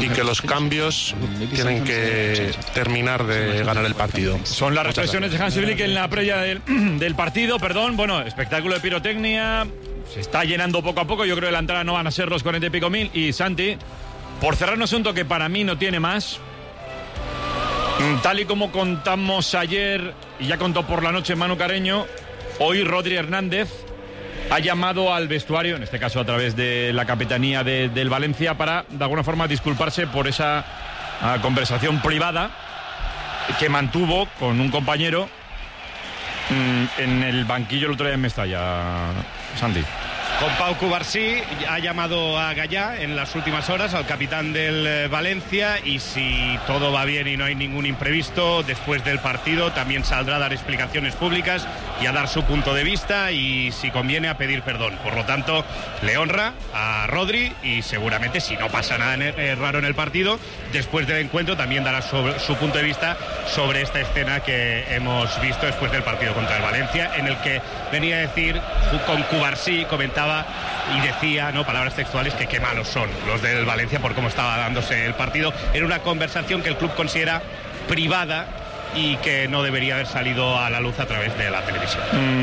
y que los cambios tienen que terminar de ganar el partido. Son las reflexiones de Hansi Flick en la previa del partido, Bueno, espectáculo de pirotecnia, se está llenando poco a poco. Yo creo que la entrada no van a ser los 40 y pico mil. Y Santi, por cerrar un asunto que para mí no tiene más, tal y como contamos ayer, y ya contó por la noche Manu Carreño, hoy Rodri Hernández ha llamado al vestuario, en este caso a través de la capitanía del Valencia, para de alguna forma disculparse por esa conversación privada que mantuvo con un compañero en el banquillo el otro día en Mestalla, Santi. Con Pau Cubarsí ha llamado a Gallá en las últimas horas, al capitán del Valencia, y si todo va bien y no hay ningún imprevisto, después del partido también saldrá a dar explicaciones públicas y a dar su punto de vista, y si conviene a pedir perdón. Por lo tanto, le honra a Rodri, y seguramente si no pasa nada raro en el partido, después del encuentro también dará su punto de vista sobre esta escena que hemos visto después del partido contra el Valencia, en el que venía a decir, con Cubarsí comentaba y decía, palabras textuales, que qué malos son los del Valencia por cómo estaba dándose el partido. Era una conversación que el club considera privada y que no debería haber salido a la luz a través de la televisión.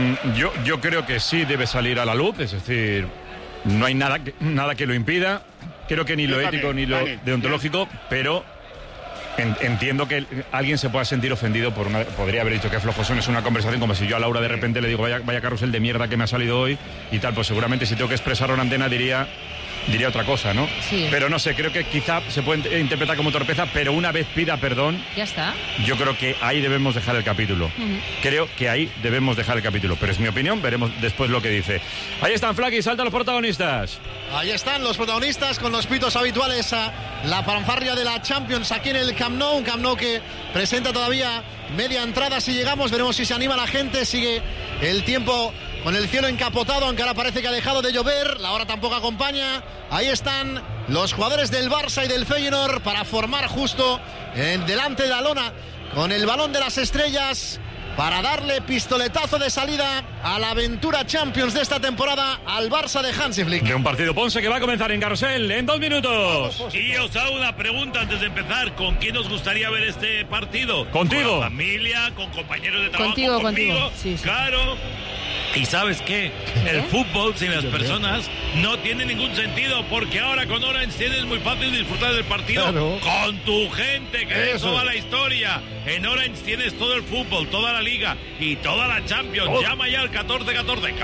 Yo creo que sí debe salir a la luz, es decir, no hay nada que lo impida. Creo que ni lo ético ni lo deontológico, pero entiendo que alguien se pueda sentir ofendido podría haber dicho que flojos son, es una conversación como si yo a Laura de repente le digo vaya carrusel de mierda que me ha salido hoy y tal, pues seguramente si tengo que expresarlo en antena diría otra cosa, ¿no? Sí. Pero no sé, creo que quizá se puede interpretar como torpeza, pero una vez pida perdón, ya está. Yo creo que ahí debemos dejar el capítulo. Creo que ahí debemos dejar el capítulo, pero es mi opinión, veremos después lo que dice. Ahí están, Flaky, saltan los protagonistas. Ahí están los protagonistas con los pitos habituales a la fanfarria de la Champions aquí en el Camp Nou, un Camp Nou que presenta todavía media entrada. Si llegamos, veremos si se anima la gente. Sigue el tiempo con el cielo encapotado, aunque ahora parece que ha dejado de llover, la hora tampoco acompaña. Ahí están los jugadores del Barça y del Feyenoord para formar justo delante de la lona con el balón de las estrellas, para darle pistoletazo de salida a la aventura Champions de esta temporada al Barça de Hansi Flick. De un partido, Ponce, que va a comenzar en Carrusel en 2 minutos. Y os hago una pregunta antes de empezar. ¿Con quién os gustaría ver este partido? Contigo. ¿Con la familia? ¿Con compañeros de trabajo? Contigo. Sí. Claro. ¿Y sabes qué? El fútbol sin las personas no tiene ningún sentido, porque ahora con Orange tienes muy fácil disfrutar del partido con tu gente, que es toda la historia. En Orange tienes todo el fútbol, toda la liga y toda la Champions. Llama ya al 1414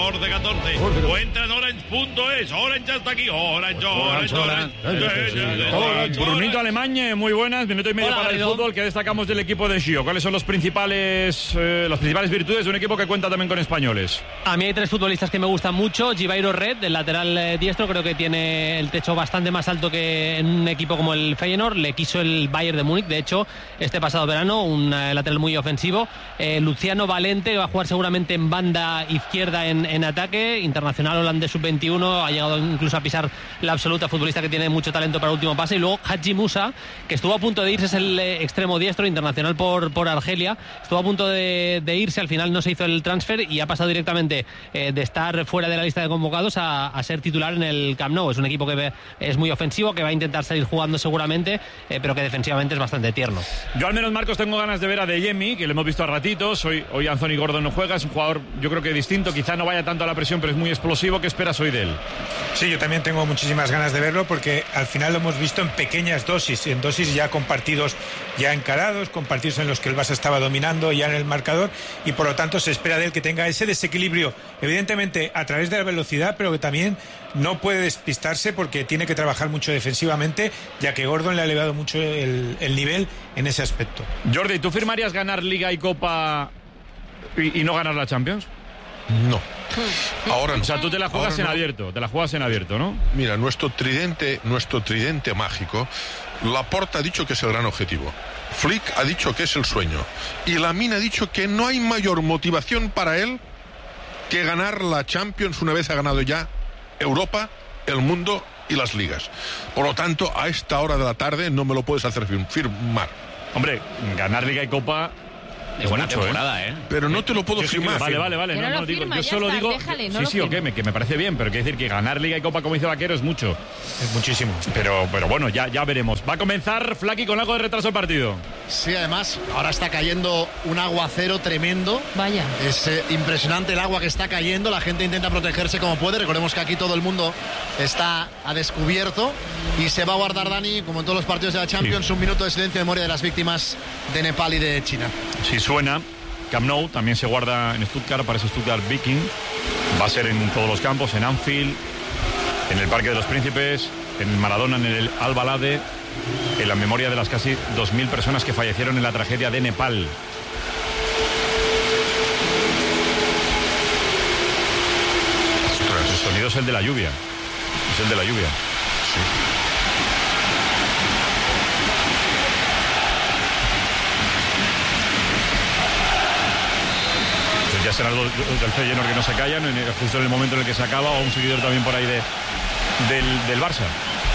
o entra en orange.es. Orange hasta aquí. Orange. Brunito Alemán, muy buenas. Minuto y medio para el fútbol. ¿Qué destacamos del equipo de Xio? ¿Cuáles son las principales virtudes de un equipo que cuenta también con españoles? A mí hay 3 futbolistas que me gustan mucho. Givairo Red, el lateral diestro, creo que tiene el techo bastante más alto que en un equipo como el Feyenoord. Le quiso el Bayern de Múnich, de hecho, este pasado verano, un lateral muy ofensivo. Luciano Valente va a jugar seguramente en banda izquierda en ataque. Internacional holandés sub-21, ha llegado incluso a pisar la absoluta, futbolista que tiene mucho talento para el último pase. Y luego Hadji Musa, que estuvo a punto de irse, es el extremo diestro, internacional por Argelia. Estuvo a punto de irse, al final no se hizo el transfer y ha pasado directamente de estar fuera de la lista de convocados a ser titular en el Camp Nou. Es un equipo que es muy ofensivo, que va a intentar salir jugando seguramente, pero que defensivamente es bastante tierno. Yo al menos, Marcos, tengo ganas de ver a Adeyemi, que lo hemos visto a ratitos. Hoy Anthony Gordon no juega, es un jugador yo creo que distinto, quizá no vaya tanto a la presión, pero es muy explosivo. ¿Qué esperas hoy de él? Sí, yo también tengo muchísimas ganas de verlo, porque al final lo hemos visto en pequeñas dosis, en dosis ya con partidos ya encarados, con partidos en los que el Barça estaba dominando ya en el marcador, y por lo tanto se espera de él que tenga ese desequilibrio, evidentemente a través de la velocidad, pero que también no puede despistarse porque tiene que trabajar mucho defensivamente, ya que Gordon le ha elevado mucho el nivel en ese aspecto. Jordi, ¿tú firmarías ganar Liga y Copa y no ganar la Champions? No. Ahora no. O sea, tú te la juegas en abierto, ¿no? Mira, nuestro tridente mágico, Laporta ha dicho que es el gran objetivo, Flick ha dicho que es el sueño, y Lamine ha dicho que no hay mayor motivación para él que ganar la Champions una vez ha ganado ya Europa, el mundo y las ligas. Por lo tanto, a esta hora de la tarde no me lo puedes hacer firmar. Hombre, ganar Liga y Copa De buena temporada, ¿eh? Pero no te lo puedo firmar. Vale. Que no lo Digo, firma, yo ya solo está, digo. déjale, no lo Sí, firma. que me parece bien, pero quiere decir que ganar Liga y Copa, como dice Vaquero, es mucho. Es muchísimo. Pero bueno, ya veremos. Va a comenzar Flaky con algo de retraso el partido. Sí, además, ahora está cayendo un aguacero tremendo. Vaya. Es impresionante el agua que está cayendo. La gente intenta protegerse como puede. Recordemos que aquí todo el mundo está a descubierto. Y se va a guardar, Dani, como en todos los partidos de la Champions, un minuto de silencio en memoria de las víctimas de Nepal y de China. Si suena, Camp Nou también se guarda en Stuttgart, parece Stuttgart Viking. Va a ser en todos los campos, en Anfield, en el Parque de los Príncipes, en el Maradona, en el Al-Balade, en la memoria de las casi 2.000 personas que fallecieron en la tragedia de Nepal. El sonido es el de la lluvia. Es el de la lluvia. Ya serán los del Feyenoord que no se callan, justo en el momento en el que se acaba, o un seguidor también por ahí del Barça.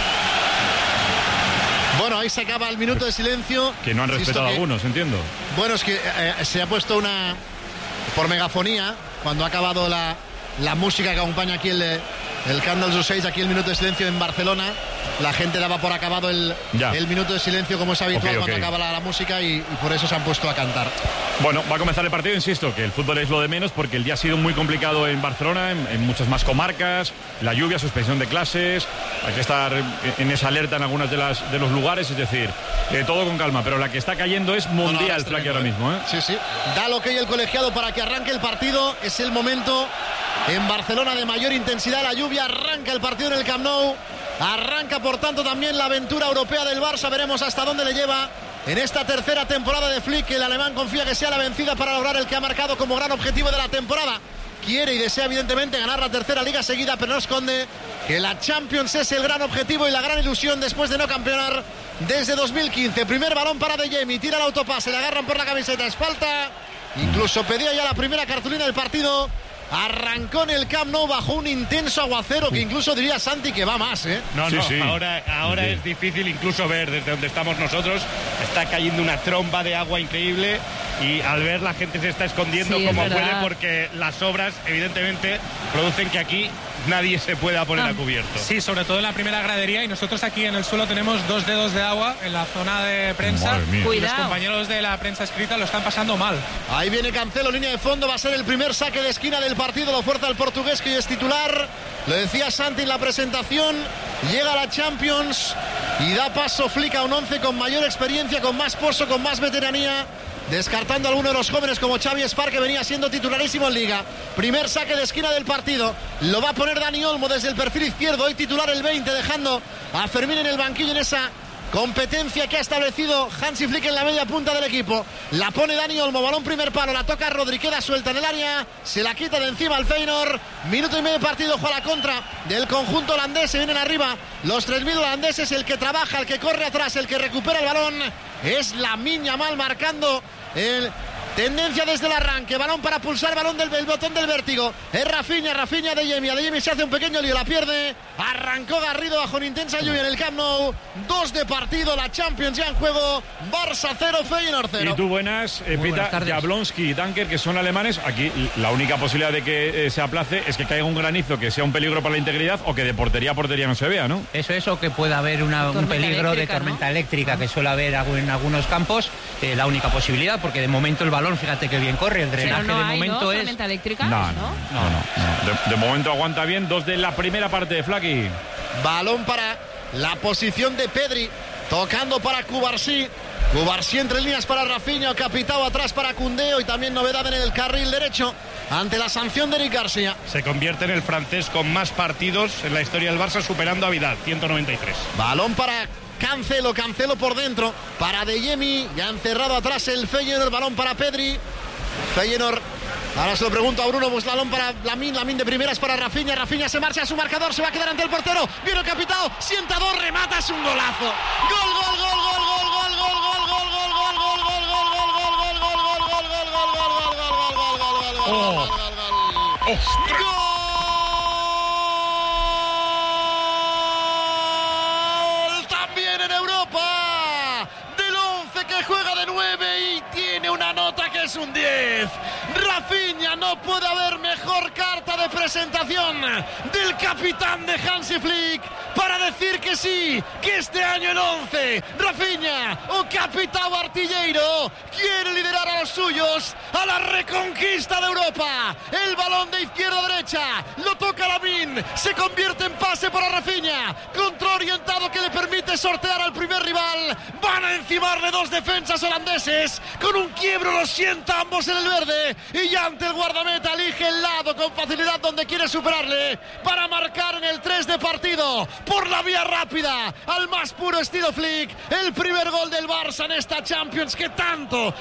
Bueno, ahí se acaba el minuto de silencio. Que no han respetado algunos, entiendo. Bueno, es que se ha puesto una por megafonía cuando ha acabado la música que acompaña aquí el Candles of 6, aquí el minuto de silencio en Barcelona. La gente daba por acabado el minuto de silencio, como es habitual cuando acaba la música, y por eso se han puesto a cantar. Bueno, va a comenzar el partido, insisto, que el fútbol es lo de menos, porque el día ha sido muy complicado en Barcelona, en muchas más comarcas, la lluvia, suspensión de clases, hay que estar en esa alerta en algunos de los lugares, es decir, todo con calma, pero la que está cayendo es mundial, Flaky, ahora mismo. Sí. Da lo que hay el colegiado para que arranque el partido, es el momento en Barcelona de mayor intensidad, la lluvia, arranca el partido en el Camp Nou, arranca por tanto también la aventura europea del Barça, veremos hasta dónde le lleva en esta tercera temporada de Flick, que el alemán confía que sea la vencida para lograr el que ha marcado como gran objetivo de la temporada. Quiere y desea evidentemente ganar la tercera liga seguida, pero no esconde que la Champions es el gran objetivo y la gran ilusión después de no campeonar desde 2015. Primer balón para De Jemi, tira el autopase, le agarran por la camiseta, es falta, incluso pedía ya la primera cartulina del partido. Arrancó en el Camp Nou bajo un intenso aguacero que incluso diría Santi que va más, ¿eh? No, Sí. Ahora es difícil incluso ver desde donde estamos nosotros. Está cayendo una tromba de agua increíble y al ver la gente se está escondiendo como puede, porque las obras evidentemente producen que aquí nadie se pueda poner a cubierto. Sí, sobre todo en la primera gradería, y nosotros aquí en el suelo tenemos 2 dedos de agua en la zona de prensa. Y los compañeros de la prensa escrita lo están pasando mal. Ahí viene Cancelo, línea de fondo, va a ser el primer saque de esquina del partido, lo fuerza el portugués, que hoy es titular. Lo decía Santi en la presentación, llega a la Champions y da paso Flick a un 11 con mayor experiencia, con más pozo, con más veteranía, descartando a alguno de los jóvenes como Xavi Espar, que venía siendo titularísimo en Liga. Primer saque de esquina del partido, lo va a poner Dani Olmo desde el perfil izquierdo, hoy titular el 20, dejando a Fermín en el banquillo en esa competencia que ha establecido Hansi Flick en la media punta del equipo. La pone Dani Olmo, balón primer palo, la toca Rodri, queda suelta en el área, se la quita de encima al Feyenoord. Minuto y medio de partido, juega la contra del conjunto holandés, se vienen arriba los 3.000 holandeses, el que trabaja, el que corre atrás, el que recupera el balón es Lamine Yamal, marcando el tendencia desde el arranque, balón para pulsar, balón del botón del vértigo, es Rafinha De Jemi se hace un pequeño lío, la pierde, arrancó Garrido bajo una intensa lluvia en el Camp Nou. 2 de partido, la Champions ya en juego, Barça 0, Feyenoord 0. Y tú buenas, Pita, Jablonski y Dunker, que son alemanes. Aquí la única posibilidad de que se aplace es que caiga un granizo que sea un peligro para la integridad, o que de portería a portería no se vea, ¿no? Eso, que pueda haber un peligro de tormenta eléctrica, que suele haber en algunos campos, la única posibilidad, porque de momento el balón, fíjate que bien corre, el drenaje de momento es... ¿Tormenta eléctrica? No. De momento aguanta bien. 2 de la primera parte de Flaky. Balón para la posición de Pedri, tocando para Cubarsí entre líneas para Rafinha, Capitao atrás para Koundé, y también novedad en el carril derecho ante la sanción de Eric García. Se convierte en el francés con más partidos en la historia del Barça, superando a Vidal, 193. Balón para Cancelo por dentro, para De Jemi, ya encerrado atrás el Feyenoord, balón para Pedri, Feyenoord. Ahora se lo pregunto a Bruno, pues balón para Lamine de primeras para Rafinha se marcha a su marcador, se va a quedar ante el portero, viene el Capitao, sienta 2, remata, es un golazo. También en Europa, del 11 que juega de 9 y tiene una nota que es un 10. Rafinha, no puede haber mejor carta de presentación del capitán de Hansi Flick para decir que sí, que este año el 11, Rafinha, o capitán artillero, quiere liderar a los suyos a la reconquista de Europa. El balón de izquierda a derecha, lo toca Lamine, se convierte en pase para Rafinha, control orientado que le permite sortear al primer rival. Van a encimarle dos defensas holandeses, con un quiebro lo sienta ambos en el verde, y ya ante el guardameta elige el lado con facilidad donde quiere superarle para marcar en el 3 de partido por la vía rápida al más puro estilo Flick. El primer gol del Barça en esta Champions que tanto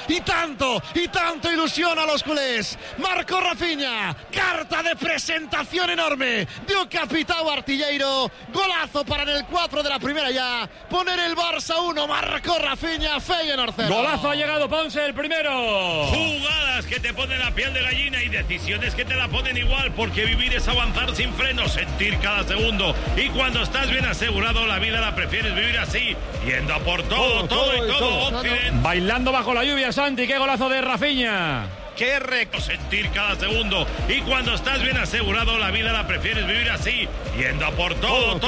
ilusiona a los culés. Marcó Rafinha, carta de presentación enorme de un capitán artillero, golazo para en el 4 de la primera ya poner el Barça 1, marcó Rafinha, Feyenoord 0. Golazo, ha llegado Ponce, el primero. Jugadas que te ponen la piel de gallina y decisiones que te la ponen igual, porque vivir es avanzar sin frenos, sentir cada segundo, y cuando estás bien asegurado la vida la prefieres vivir así, yendo a por todo. Bailando bajo la lluvia, Santi, qué golazo de Rafinha. Qué rico sentir cada segundo, y cuando estás bien asegurado la vida la prefieres vivir así, yendo a por todo.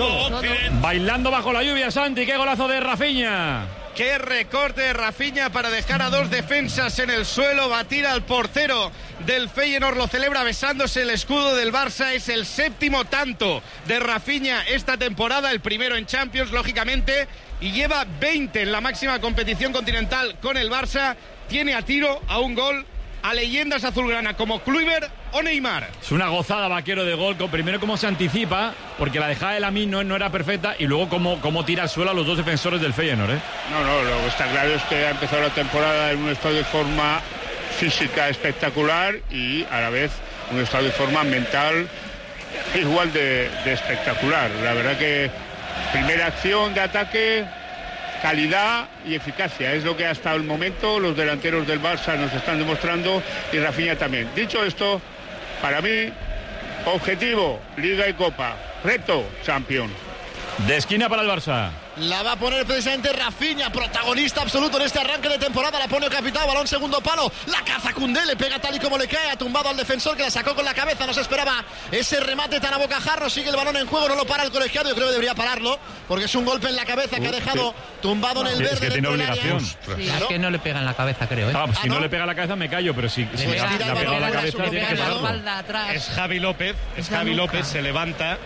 Bailando bajo la lluvia, Santi, qué golazo de Rafinha. Qué recorte de Rafinha para dejar a dos defensas en el suelo, batir al portero del Feyenoord, lo celebra besándose el escudo del Barça. Es el 7º tanto de Rafinha esta temporada, el primero en Champions, lógicamente, y lleva 20 en la máxima competición continental con el Barça. Tiene a tiro a un gol a leyendas azulgrana como Kluivert o Neymar. Es una gozada, Vaquero, de gol. Primero cómo se anticipa, porque la dejada de Lamine no era perfecta, y luego cómo tira al suelo a los dos defensores del Feyenoord, ¿eh? No, lo que está claro es que ha empezado la temporada en un estado de forma física espectacular y a la vez un estado de forma mental igual de espectacular. La verdad que primera acción de ataque, calidad y eficacia, es lo que hasta el momento los delanteros del Barça nos están demostrando, y Rafinha también. Dicho esto, para mí, objetivo, Liga y Copa, reto, Champions. De esquina para el Barça. La va a poner precisamente Rafinha, protagonista absoluto en este arranque de temporada. La pone el capitán, balón segundo palo. La caza Koundé, le pega tal y como le cae. Ha tumbado al defensor que la sacó con la cabeza. No se esperaba ese remate tan a bocajarro. Sigue el balón en juego, no lo para el colegiado. Yo creo que debería pararlo, porque es un golpe en la cabeza que ha dejado tumbado en el verde. Es que tiene obligación. Sí. Es que no le pega en la cabeza, creo. Si no le pega en la cabeza me callo, pero si le ha pegado en la cabeza tiene que pararlo. Es Javi López, se levanta.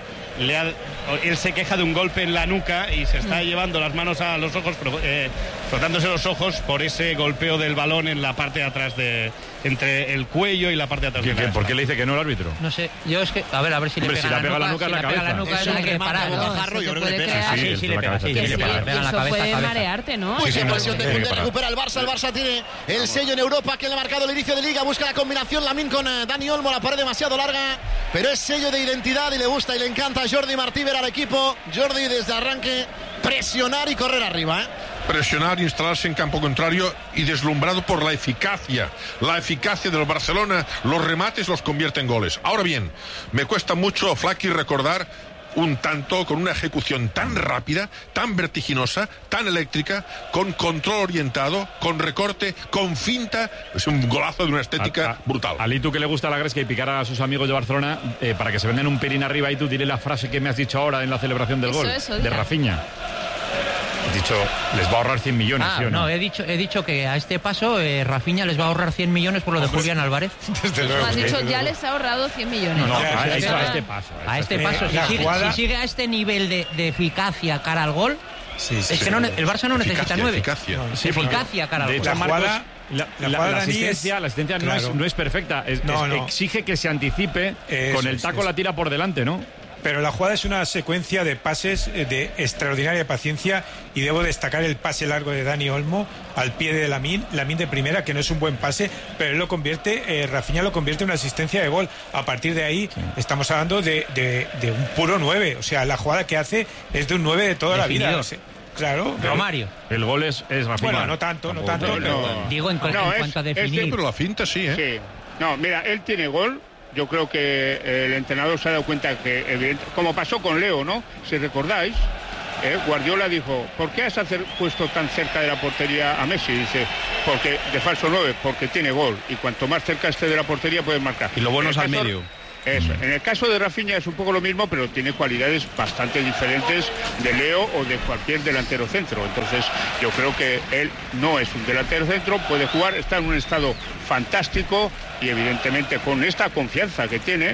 Él se queja de un golpe en la nuca y se está llevando las manos a los ojos, frotándose los ojos por ese golpeo del balón en la parte de atrás, entre el cuello y la parte de atrás. ¿Por qué le dice que no el árbitro? No sé, yo es que, a ver si le pega la nuca en la cabeza. Hay que parar. Yo creo que le pega. Sí, le pega. Eso puede marearte, ¿no? Uy, qué presión de Koundé, recupera el Barça. El Barça tiene el sello en Europa que le ha marcado el inicio de Liga. Busca la combinación Lamine con Dani Olmo, la pared demasiado larga, pero es sello de identidad y le gusta y le encanta a Jordi Martí ver al equipo. Jordi desde arranque presionar y correr arriba, presionar, instalarse en campo contrario, y deslumbrado por la eficacia del Barcelona. Los remates los convierte en goles. Ahora bien, me cuesta mucho, Flaky, recordar un tanto con una ejecución tan rápida, tan vertiginosa, tan eléctrica, con control orientado, con recorte, con finta. Es un golazo de una estética brutal. Ali, tú que le gusta la gresca y picar a sus amigos de Barcelona, para que se venden un pelín arriba, y tú dile la frase que me has dicho ahora en la celebración del gol de Rafinha. Has dicho, les va a ahorrar 100 millones, ¿sí o no? No, he dicho que a este paso Rafinha les va a ahorrar 100 millones por lo de Julián Álvarez. Tú has dicho, ya les ha ahorrado 100 millones. No, a este paso. A este paso, si sigue a este nivel de eficacia cara al gol, es que el Barça no necesita 9. Eficacia cara al gol. De hecho, Marcos, la asistencia no es perfecta. Exige que se anticipe, con el taco la tira por delante, ¿no? Pero la jugada es una secuencia de pases de extraordinaria paciencia, y debo destacar el pase largo de Dani Olmo al pie de Lamine de primera, que no es un buen pase, pero él lo convierte, Rafinha lo convierte en una asistencia de gol. A partir de ahí estamos hablando de un puro 9, o sea, la jugada que hace es de un 9 de toda la vida. Claro, Romario. El gol es Rafinha. Bueno, no tanto. Digo, en cuanto a definir. Pero la finta sí, Sí. No, mira, él tiene gol. Yo creo que el entrenador se ha dado cuenta que, como pasó con Leo, ¿no? Si recordáis, Guardiola dijo, ¿por qué has puesto tan cerca de la portería a Messi? Dice, porque de falso 9, porque tiene gol, y cuanto más cerca esté de la portería puedes marcar. Y lo bueno es al medio. Eso. En el caso de Rafinha es un poco lo mismo, pero tiene cualidades bastante diferentes de Leo o de cualquier delantero centro. Entonces yo creo que él no es un delantero centro, puede jugar, está en un estado fantástico y evidentemente con esta confianza que tiene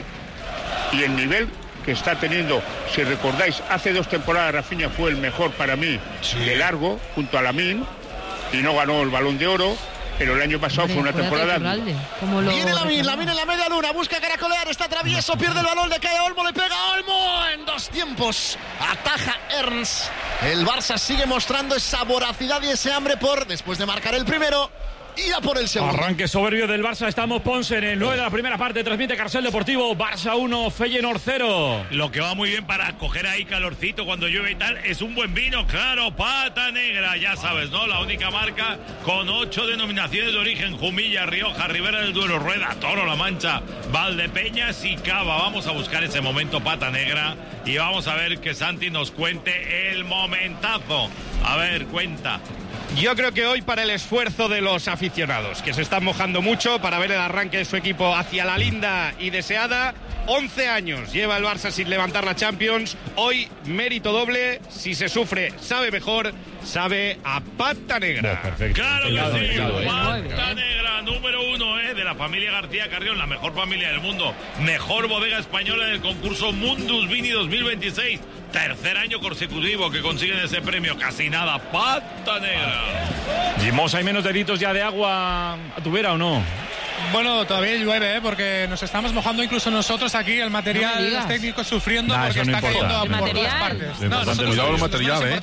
y el nivel que está teniendo. Si recordáis, hace 2 temporadas Rafinha fue el mejor para mí de largo, junto a Lamine, y no ganó el Balón de Oro. Pero el año pasado fue una temporada. Viene Lamine en la media luna, busca caracolear, está travieso, pierde el balón, le cae a Olmo, le pega a Olmo en 2 tiempos. Ataja Ernst. El Barça sigue mostrando esa voracidad y ese hambre por, después de marcar el primero, ir a por el segundo. Arranque soberbio del Barça, estamos Ponce en el 9 de la primera parte, transmite Carcel Deportivo, Barça 1, Feyenoord 0. Lo que va muy bien para coger ahí calorcito cuando llueve y tal es un buen vino, claro, Pata Negra, ya sabes, ¿no? La única marca con 8 denominaciones de origen: Jumilla, Rioja, Ribera del Duero, Rueda, Toro, La Mancha, Valdepeñas y Cava. Vamos a buscar ese momento Pata Negra y vamos a ver que Santi nos cuente el momentazo. A ver, cuenta. Yo creo que hoy, para el esfuerzo de los aficionados, que se están mojando mucho para ver el arranque de su equipo hacia la linda y deseada, 11 años lleva el Barça sin levantar la Champions. Hoy mérito doble, si se sufre sabe mejor, sabe a Pata Negra. Claro que sí, Pata Negra, número 1 de la familia García Carrión, la mejor familia del mundo, mejor bodega española del concurso Mundus Vini 2026. Tercer año consecutivo que consiguen ese premio, casi nada, Pata Negra. Jimos, ¿hay menos deditos ya de agua a tu vera o no? Bueno, todavía llueve, porque nos estamos mojando incluso nosotros aquí, el material, los técnicos sufriendo porque está cayendo por todas partes. No, cuidado el material,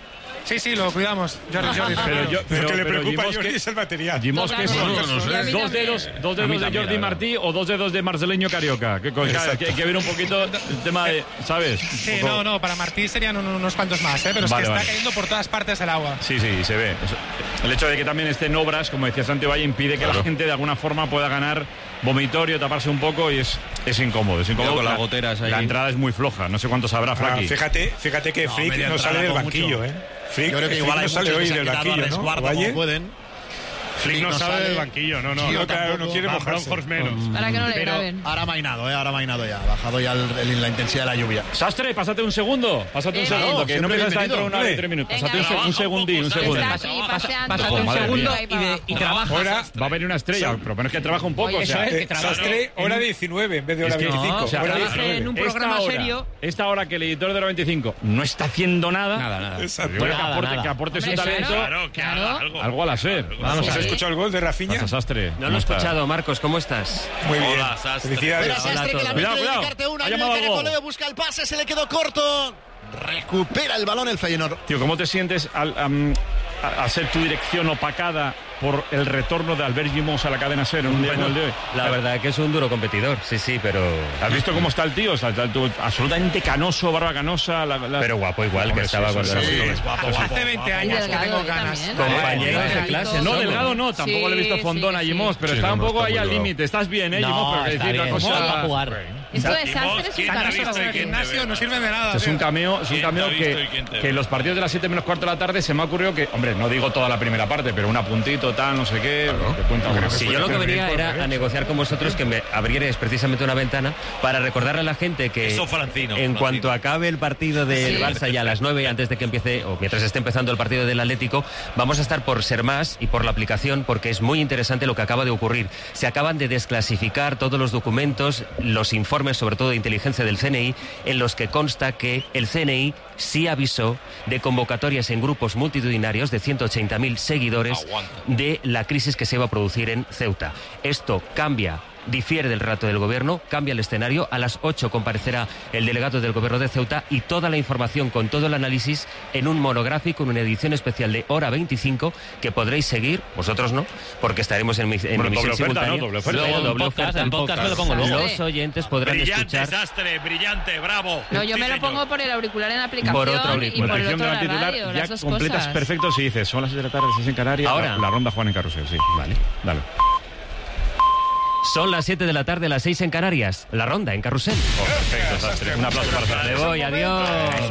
Sí, lo cuidamos, Jordi. Pero lo que le preocupa a Jordi es el material. Jimos, ¿qué son? ¿Dos dedos de Jordi Martí o 2 dedos de Marceleño Carioca? Que hay que ver un poquito el tema de, ¿sabes? Sí, no, para Martí serían unos cuantos más, pero es que está cayendo por todas partes el agua. Sí, se ve. El hecho de que también esté en obras, como decía Santi Valle, impide que la gente de alguna forma pueda ganar vomitorio, taparse un poco, y es incómodo. Con las goteras ahí. La entrada es muy floja, no sé cuánto sabrá Flaki. Fíjate que Flick no sale del banquillo, Flick, yo creo que igual no sale hoy del banquillo, ¿no? Como pueden. Flick no sale del banquillo, no quiere mojarse. Para que no le graben. Ahora ha mainado ya, ha bajado ya la intensidad de la lluvia. Sastre, pásate un segundo, que no me está dentro de 1 hora y 3 minutos. Pásate un segundín. Pásate un segundo y trabaja. Ahora va a venir una estrella, pero es que trabaja un poco. Eso es, que trabaja. Sastre, hora 19 en vez de hora 25. En un programa serio. Esta hora que el editor de hora 25 no está haciendo nada. Exacto. Que aporte su talento. Claro. Algo a la SER. Vamos a ver. ¿Has escuchado el gol de Rafinha? Sastre. No lo he escuchado, Marcos, ¿cómo estás? Muy bien. Hola, Sastre. Felicidades. Sastre, que la mete de dedicarte una, viene el caracoleo, busca el pase, se le quedó corto. Recupera el balón el Feyenoord. Tío, ¿cómo te sientes al ser tu dirección opacada por el retorno de Albert Jimos a la cadena SER en un día como el de hoy? La verdad que es un duro competidor, sí, pero... ¿Has visto cómo está el tío? Está absolutamente canoso, barba canosa. Pero guapo igual, que estaba cuando era guapo. Hace 20 años que tengo ganas. Compañeros de clase. No, delgado no, tampoco le he visto fondón a Jimos, pero está un poco ahí al límite. Estás bien, Jimos, pero está bien, cosa... jugar. Esto de Sastre es un Canosas en el gimnasio no sirven de nada. Es un cameo que en los partidos de las 7 menos cuarto de la tarde se me ha ocurrido que, hombre, no digo toda la primera parte, pero un apuntito, tal, no sé qué. Si yo lo que venía era a negociar con vosotros que me abrierais precisamente una ventana para recordarle a la gente que en cuanto acabe el partido del Barça ya a las 9, antes de que empiece, o mientras esté empezando el partido del Atlético, vamos a estar por Ser Más y por la aplicación, porque es muy interesante lo que acaba de ocurrir. Se acaban de desclasificar todos los documentos, los informes, sobre todo de inteligencia del CNI, en los que consta que el CNI sí avisó de convocatorias en grupos multitudinarios de 180.000 seguidores de la crisis que se iba a producir en Ceuta. Esto difiere del relato del gobierno, cambia el escenario. A las 8 comparecerá el delegado del gobierno de Ceuta y toda la información con todo el análisis en un monográfico, en una edición especial de hora 25 que podréis seguir, vosotros no, porque estaremos en emisión simultánea. Doble oferta. Luego doble oferta, el podcast me lo pongo luego. Los oyentes podrán escuchar. Sastre, brillante, bravo. No, yo me lo pongo por el auricular en la aplicación Por otro y por el otro la radio, ya las dos completas cosas. perfecto si dices, son las 6 de la tarde, 6 en Canarias. Ahora. La ronda Juan en Carrusel, sí. Vale, dale. Son las 7 de la tarde, las 6 en Canarias. La ronda en Carrusel. Perfecto, Sastre. Un aplauso para Sastre. Me voy, adiós.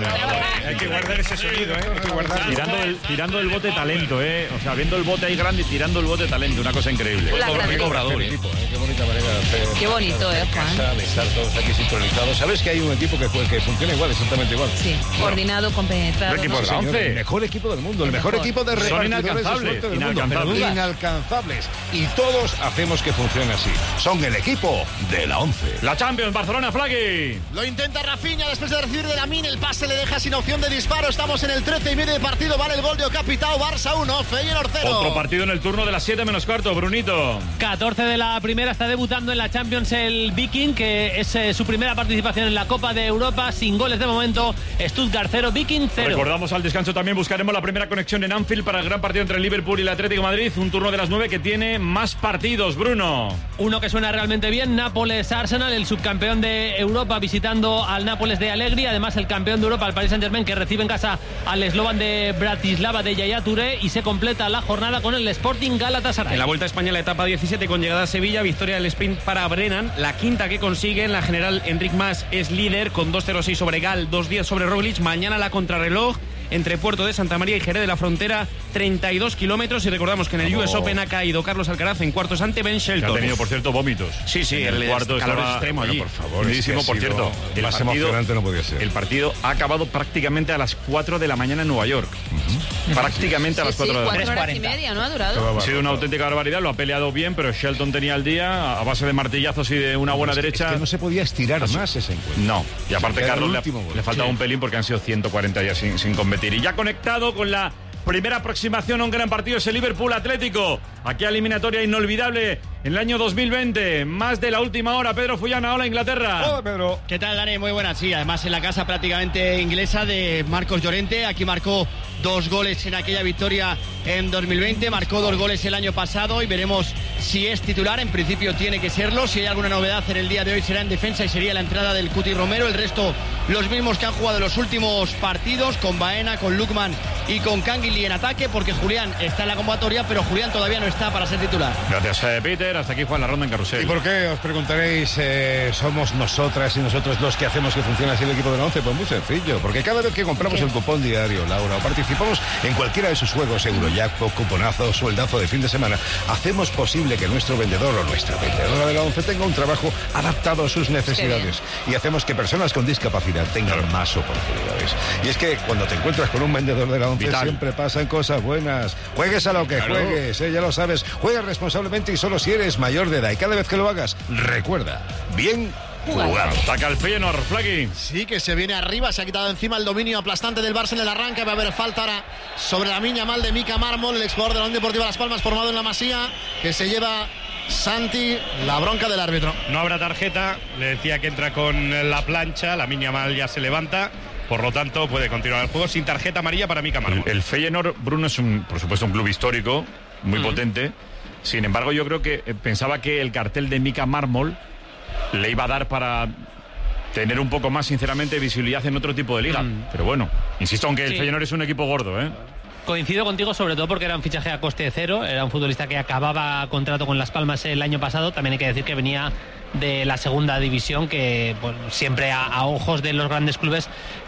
Hay que guardar ese sonido, Hay que guardarlo. Tirando el bote talento, O sea, viendo el bote ahí grande y tirando el bote talento. Una cosa increíble. Qué cobrador, equipo, Qué bonita manera de hacer. Qué bonito, Juan. De estar todos aquí sincronizados. ¿Sabes que hay un equipo que funciona igual, exactamente igual? Sí, coordinado, compenetrado. El equipo de la 11. El mejor equipo del mundo, el mejor equipo de Son repartidores del mundo. Inalcanzables. Y todos hacemos que funcione así. Son el equipo de la 11. La Champions, Barcelona, Flaqui. Lo intenta Rafinha después de recibir de Lamine. El pase le deja sin opción de disparo. Estamos en el 13:30 de partido. Vale el gol de Ocapitao. Barça 1, Feyenoord 0. Otro partido en el turno de las 7:15, Brunito. 14 de la primera, está debutando en la Champions el Viking, que es su primera participación en la Copa de Europa, sin goles de momento. Stuttgart 0, Viking 0. Recordamos al descanso también, buscaremos la primera conexión en Anfield para el gran partido entre el Liverpool y el Atlético de Madrid, un turno de las 9 que tiene más partidos, Bruno. Uno que suena realmente bien, Nápoles-Arsenal, el subcampeón de Europa visitando al Nápoles de Allegri, además el campeón de Europa, el Paris Saint-Germain, que recibe en casa al Slovan de Bratislava de Yaya Touré, y se completa la jornada con el Sporting Galatasaray. En la Vuelta a España, la etapa 17 con llegada a Sevilla, victoria del sprint para Brennan, la quinta que consigue. En la general, Enric Mas es líder con 2.06 sobre Gal, 2.10 sobre Roglic. Mañana la contrarreloj entre Puerto de Santa María y Jerez de la Frontera, 32 kilómetros. Y recordamos que en el US Open ha caído Carlos Alcaraz en cuartos ante Ben Shelton. Que ha tenido, por cierto, vómitos. Sí, el cuarto calor estaba extremo allí. Por favor, por cierto. El más emocionante no podía ser. El partido ha acabado prácticamente a las 4 de la mañana en Nueva York. Prácticamente a las 4 de la mañana. 4 horas y media, ¿no? Ha durado. Ha sido una auténtica barbaridad, lo ha peleado bien, pero Shelton tenía el día a base de martillazos y de una buena derecha. Es que no se podía estirar más ese encuentro. No, y aparte Carlos le faltaba un pelín porque han sido 140 días sin competir. Y ya conectado con la primera aproximación a un gran partido es el Liverpool Atlético. Aquí eliminatoria inolvidable en el año 2020. Más de la última hora. Pedro Fullana, hola Inglaterra. Hola Pedro. ¿Qué tal, Dani? Muy buenas. Sí, además en la casa prácticamente inglesa de Marcos Llorente. Aquí marcó 2 goles en aquella victoria en 2020. Marcó 2 goles el año pasado y veremos si es titular. En principio tiene que serlo. Si hay alguna novedad en el día de hoy será en defensa y sería la entrada del Cuti Romero. El resto los mismos que han jugado los últimos partidos, con Baena, con Lukman y con Canguilí en ataque, porque Julián está en la convocatoria, pero Julián todavía no está para ser titular. Gracias, Peter. Hasta aquí Juan, la ronda en Carrusel. ¿Y por qué, os preguntaréis, somos nosotras y nosotros los que hacemos que funcione así el equipo de la 11? Pues muy sencillo, porque cada vez que compramos el cupón diario, Laura, o participamos en cualquiera de sus juegos, Eurojackpot, cuponazo, sueldazo de fin de semana, hacemos posible que nuestro vendedor o nuestra vendedora de la 11 tenga un trabajo adaptado a sus necesidades, y hacemos que personas con discapacidad tengan más oportunidades. Y es que cuando te encuentras con un vendedor de la 11 siempre pasan cosas buenas. Juegues a lo que juegues, ya lo sabes, juega responsablemente y solo si eres mayor de edad, y cada vez que lo hagas, recuerda, bien jugado. Ataca el Feyenoord, Flaqui. Sí, que se viene arriba, se ha quitado encima el dominio aplastante del Barça en el arranque. Va a haber falta ahora sobre la miña mal de Mika Mármol, el exjugador de la Unión Deportiva Las Palmas, formado en la Masía, que se lleva Santi la bronca del árbitro. No habrá tarjeta, le decía que entra con la plancha, la miña mal ya se levanta. Por lo tanto, puede continuar el juego sin tarjeta amarilla para Mika Mármol. El Feyenoord, Bruno, es por supuesto un club histórico, muy potente. Sin embargo, yo creo que pensaba que el cartel de Mika Mármol le iba a dar para tener un poco más, sinceramente, visibilidad en otro tipo de liga. Pero bueno, insisto, aunque el Feyenoord es un equipo gordo, ¿eh? Coincido contigo, sobre todo porque era un fichaje a coste cero. Era un futbolista que acababa contrato con Las Palmas el año pasado. También hay que decir que venía de la segunda división, que pues, siempre a ojos de los grandes clubes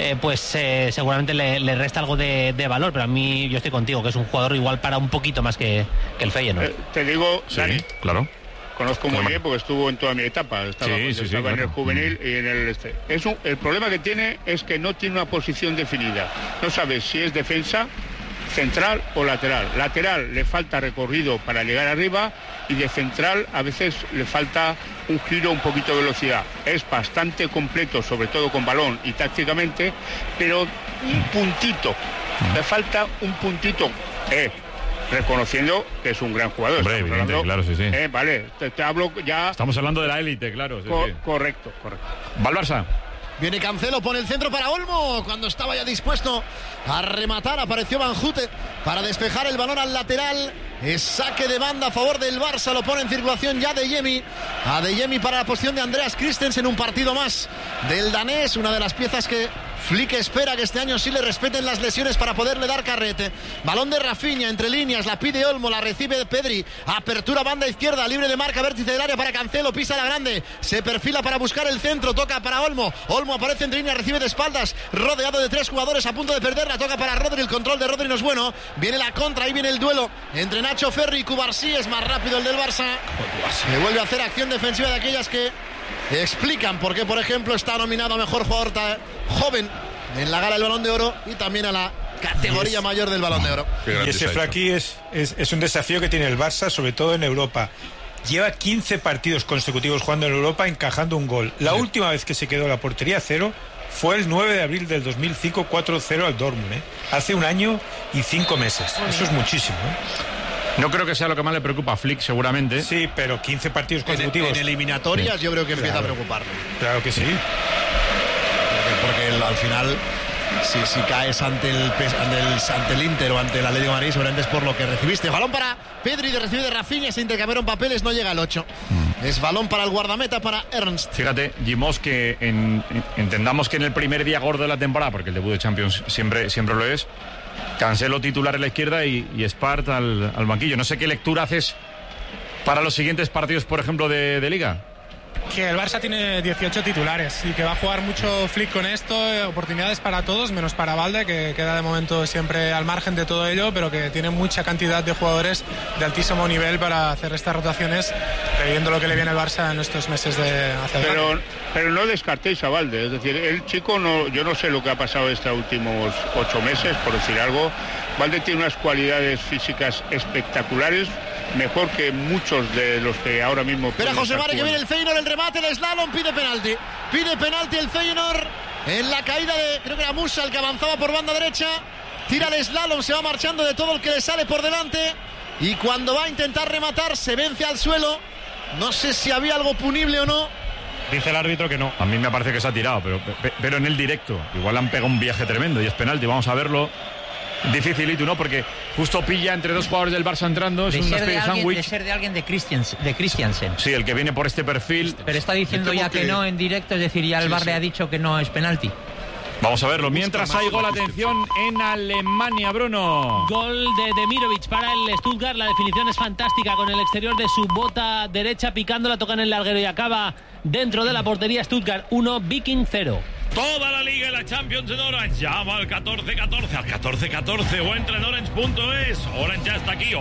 seguramente le resta algo de valor. Pero a mí, yo estoy contigo, que es un jugador igual para un poquito más que el Feyenoord. Te digo, sí, Dani, claro. Conozco muy bien porque estuvo en toda mi etapa. Estaba en el juvenil y en el el problema que tiene es que no tiene una posición definida. No sabes si es defensa, central o lateral. Lateral le falta recorrido para llegar arriba, y de central a veces le falta un giro, un poquito de velocidad. Es bastante completo, sobre todo con balón y tácticamente, pero un puntito, le falta un puntito, reconociendo que es un gran jugador. Hombre, evidente, claro, sí. Vale, te hablo ya. Estamos hablando de la élite, claro. Sí. Correcto. Va el Barça. Viene Cancelo, pone el centro para Olmo. Cuando estaba ya dispuesto a rematar, apareció Van Houten para despejar el balón al lateral. Es saque de banda a favor del Barça. Lo pone en circulación ya Adeyemi. Adeyemi para la posición de Andreas Christensen. Un partido más del danés. Una de las piezas que Flick espera que este año sí le respeten las lesiones para poderle dar carrete. Balón de Rafinha, entre líneas, la pide Olmo, la recibe Pedri. Apertura banda izquierda, libre de marca, vértice del área para Cancelo, pisa la grande, se perfila para buscar el centro, toca para Olmo. Olmo aparece entre líneas, recibe de espaldas, rodeado de 3 jugadores a punto de perderla, toca para Rodri, el control de Rodri no es bueno. Viene la contra, ahí viene el duelo entre Nacho Ferri y Cubarsí, es más rápido el del Barça. Le vuelve a hacer acción defensiva de aquellas que explican por qué, por ejemplo, está nominado a mejor jugador joven en la gala del Balón de Oro y también a la categoría mayor del Balón de Oro. Y ese Flaky es un desafío que tiene el Barça, sobre todo en Europa. Lleva 15 partidos consecutivos jugando en Europa, encajando un gol. La última vez que se quedó la portería a cero fue el 9 de abril del 2005, 4-0 al Dortmund. Hace 1 año y 5 meses. Eso es muchísimo. No creo que sea lo que más le preocupa a Flick, seguramente. Sí, pero 15 partidos consecutivos. En eliminatorias yo creo que empieza a preocuparle. Claro que sí. Porque al final, si caes ante el Inter o ante el Atlético de Madrid, seguramente es por lo que recibiste. Balón para Pedri, recibe de Rafinha, se intercambiaron papeles, no llega al 8. Es balón para el guardameta, para Ernst. Fíjate, Gimos, que entendamos que en el primer día gordo de la temporada, porque el debut de Champions siempre lo es, Cancelo titular en la izquierda y Spart al banquillo. No sé qué lectura haces para los siguientes partidos, por ejemplo, de Liga. Que el Barça tiene 18 titulares y que va a jugar mucho Flick con esto, oportunidades para todos, menos para Valde, que queda de momento siempre al margen de todo ello, pero que tiene mucha cantidad de jugadores de altísimo nivel para hacer estas rotaciones, previendo lo que le viene al Barça en estos meses de hacia adelante. Pero no descartéis a Valde, es decir, el chico, yo no sé lo que ha pasado estos últimos 8 meses, por decir algo. Valde tiene unas cualidades físicas espectaculares, mejor que muchos de los que ahora mismo... Espera José Mari, que viene el Feyenoord, el remate de slalom, pide penalti el Feyenoord en la caída de, creo que era Musa el que avanzaba por banda derecha, tira el slalom, se va marchando de todo el que le sale por delante y cuando va a intentar rematar se vence al suelo. No sé si había algo punible o no. Dice el árbitro que no. A mí me parece que se ha tirado, pero en el directo igual han pegado un viaje tremendo y es penalti, vamos a verlo. Dificilito, ¿no? Porque justo pilla entre 2 jugadores del Barça entrando. Es una especie de sándwich. De ser de alguien de Christiansen. Sí, el que viene por este perfil. Pero está diciendo ya que no en directo, es decir, ya el VAR le ha dicho que no es penalti. Vamos a verlo. Mientras hay gol, atención, en Alemania, Bruno. Gol de Demirovic para el Stuttgart. La definición es fantástica con el exterior de su bota derecha picándola, toca en el larguero y acaba dentro de la portería. Stuttgart 1, Viking 0. Toda la Liga y la Champions en Orange. Llama al 1414, al 1414 o entra en orange.es. Orange ya está aquí.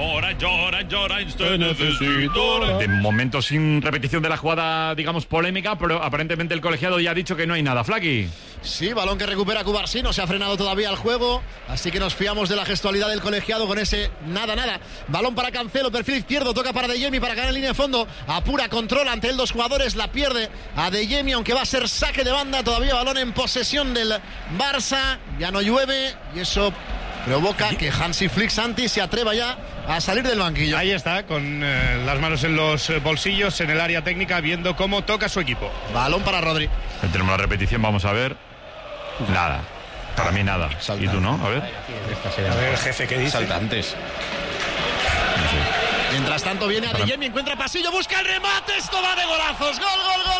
Orange, te necesito. De momento sin repetición de la jugada, digamos, polémica, pero aparentemente el colegiado ya ha dicho que no hay nada. Flaky. Sí, balón que recupera Cubarsí, no se ha frenado todavía el juego, así que nos fiamos de la gestualidad del colegiado con ese nada. Balón para Cancelo, perfil izquierdo, toca para Adeyemi para ganar en línea de fondo, apura, controla ante él 2 jugadores, la pierde Adeyemi, aunque va a ser saque de banda, todavía balón en posesión del Barça, ya no llueve y eso provoca que Hansi Flick Santi se atreva ya a salir del banquillo. Ahí está, con las manos en los bolsillos, en el área técnica, viendo cómo toca su equipo. Balón para Rodri. Tenemos la repetición, vamos a ver. Nada. Para mí nada. ¿Y tú no? A ver. A ver el jefe que dice. Saltantes. No sé. Mientras tanto viene Adeyemi, encuentra pasillo, busca el remate, esto va de golazos. Gol.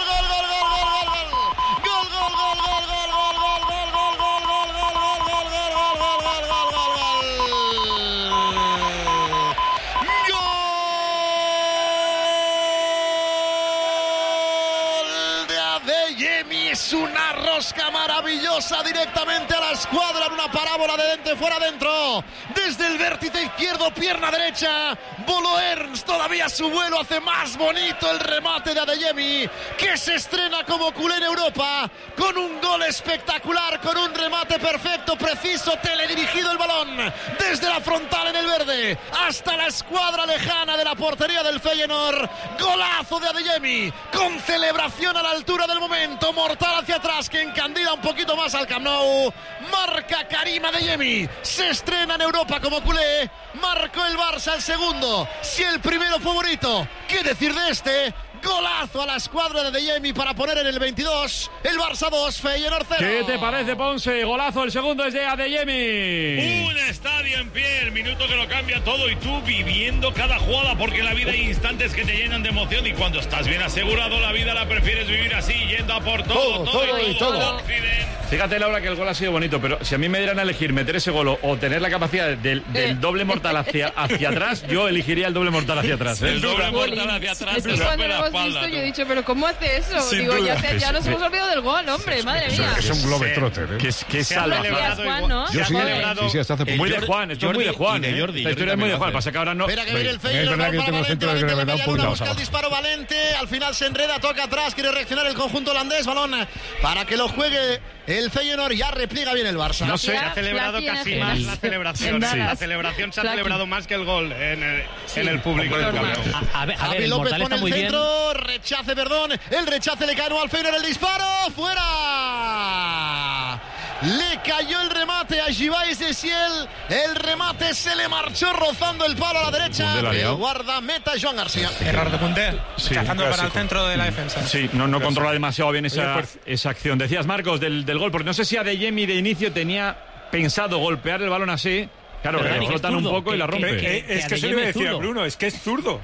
Es una rosca maravillosa directamente a la escuadra en una parábola de dentro fuera adentro. Desde el vértice izquierdo, pierna derecha, voló Ernst, todavía su vuelo hace más bonito el remate de Adeyemi, que se estrena como culé en Europa, con un gol espectacular, con un remate perfecto, preciso, teledirigido el balón, desde la frontal en el verde, hasta la escuadra lejana de la portería del Feyenoord. Golazo de Adeyemi, con celebración a la altura del momento, mortal hacia atrás, que encandila un poquito más al Camp Nou. Marca Karim Adeyemi, se estrena en Europa como culé, marcó el Barça el segundo, si el primero favorito, ¿qué decir de este? Golazo a la escuadra de Adeyemi para poner en el 22 el Barça 2, Feyenoord 0. ¿Qué te parece, Ponce? Golazo, el segundo es de Adeyemi. Un estadio en pie, el minuto que lo cambia todo y tú viviendo cada jugada, porque en la vida hay instantes que te llenan de emoción y cuando estás bien asegurado la vida la prefieres vivir así, yendo a por todo. Fíjate, Laura, que el gol ha sido bonito, pero si a mí me dieran a elegir meter ese gol o tener la capacidad del doble mortal hacia atrás, yo elegiría el doble mortal hacia atrás. El doble mortal hacia atrás. Es que cuando lo hemos visto yo he dicho, pero ¿cómo hace eso? Sin Digo, duda. ya nos hemos olvidado del gol, hombre, madre mía. Es un globetrotter, ¿eh? Que salva. Juan, ¿no? Yo sí, hasta hace poco. Muy de Juan, esto es muy de Juan. Y de Jordi. Esta historia es muy de Juan, pasa que ahora no. Espera que viene el Feyenoord, Es verdad que yo tengo centro de gravedad un poquito busca el disparo Valente, al final se enreda, toca atrás, quiere reaccionar el conjunto holandés, balón para que lo juegue el Feyenoord, ya repliega bien el Barça. No sé. Se ha celebrado casi más la celebración. Sí. La celebración se ha celebrado más que el gol en el público del campo. A ver, Javi el López mortal pone está el muy bien. centro, el rechace le cae al Feyenoord, el disparo, fuera. Le cayó el remate a Givais de Siel, el remate se le marchó rozando el palo a la derecha, el guardameta Joan García. Error de Koundé, Sí, cazando un para el clásico. centro de la defensa. Sí, no controla demasiado bien esa acción. Decías, Marcos, del gol, porque no sé si Adeyemi de inicio tenía pensado golpear el balón así. Claro, Pero le Dani, que es flotan un zurdo, poco y la rompe. Es que eso le iba a decir a Bruno, es que es zurdo.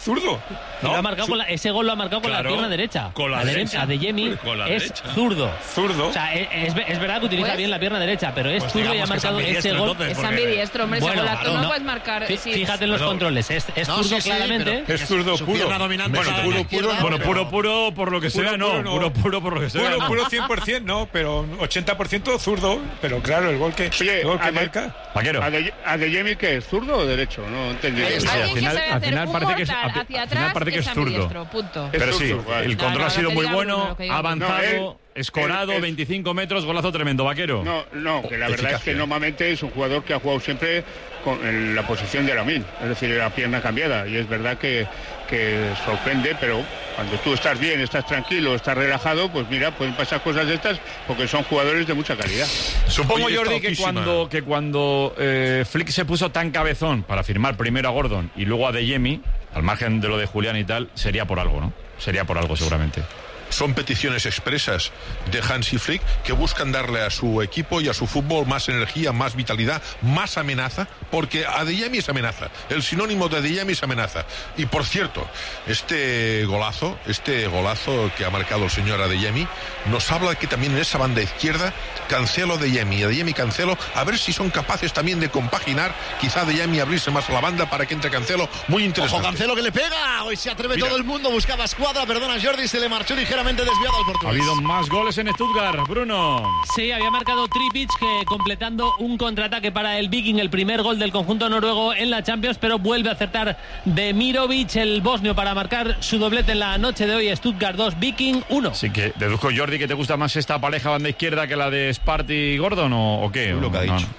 Y lo ha marcado ese gol lo ha marcado con la Claro, pierna derecha. con la derecha. Adeyemi Con la es derecha. zurdo. Zurdo. O sea, es verdad que utiliza Pues- bien la pierna derecha, pero es zurdo y ha marcado ese gol. Es ambidiestro, hombre, ese golazo claro, no puedes marcar. Sí, Fíjate en los controles, es No, zurdo sí, sí, claramente. pero Es zurdo su puro. pierna dominante Bueno, está puro, en la izquierda. Bueno, puro por lo que se Puro, vea, no. puro, no. Puro por lo que se vea. Puro, no. 100% no, pero 80% zurdo. Pero claro, el gol que marca. Paquero. ¿Adeyemi qué es? ¿Zurdo o derecho? No entendí. Alguien Sí, al que final- sabe al hacer final un parece que es- mortal al hacia final atrás parece que es zurdo. ambidiestro, punto. Pero sí, zurdo, vale. el control No, ha sido lo que muy diga bueno, Bruno, lo que diga ha Bruno. avanzado, escorado, él- 25 metros, golazo tremendo, Vaquero. No, que la verdad es que normalmente es un jugador que ha jugado siempre en la posición de Lamine, es decir, la pierna cambiada. Y es verdad que sorprende, pero cuando tú estás bien, estás tranquilo, estás relajado, pues mira, pueden pasar cosas de estas porque son jugadores de mucha calidad. Supongo, Oye, Jordi, está que cuando Flick se puso tan cabezón para firmar primero a Gordon y luego a Adeyemi, al margen de lo de Julián y tal, sería por algo, ¿no? Sería por algo, seguramente. Son peticiones expresas de Hansi Flick que buscan darle a su equipo y a su fútbol más energía, más vitalidad, más amenaza, porque Adeyemi es amenaza. El sinónimo de Adeyemi es amenaza. Y por cierto, este golazo que ha marcado el señor Adeyemi, nos habla de que también en esa banda izquierda, Cancelo, Adeyemi, Cancelo, a ver si son capaces también de compaginar, quizá Adeyemi abrirse más a la banda para que entre Cancelo. Muy interesante. Ojo, Cancelo que le pega, hoy se atreve todo el mundo, buscaba escuadra, perdona Jordi, se le marchó ligeramente desviado al Ha portugués. habido más goles en Stuttgart, Bruno. Sí, había marcado Tripic completando un contraataque para el Viking, el primer gol del conjunto noruego en la Champions, pero vuelve a acertar Demirovic, el bosnio, para marcar su doblete en la noche de hoy. Stuttgart 2, Viking 1. Así que deduzco, Jordi, que te gusta más esta pareja banda izquierda que la de Spart y Gordon, ¿o qué? Lo que ha dicho.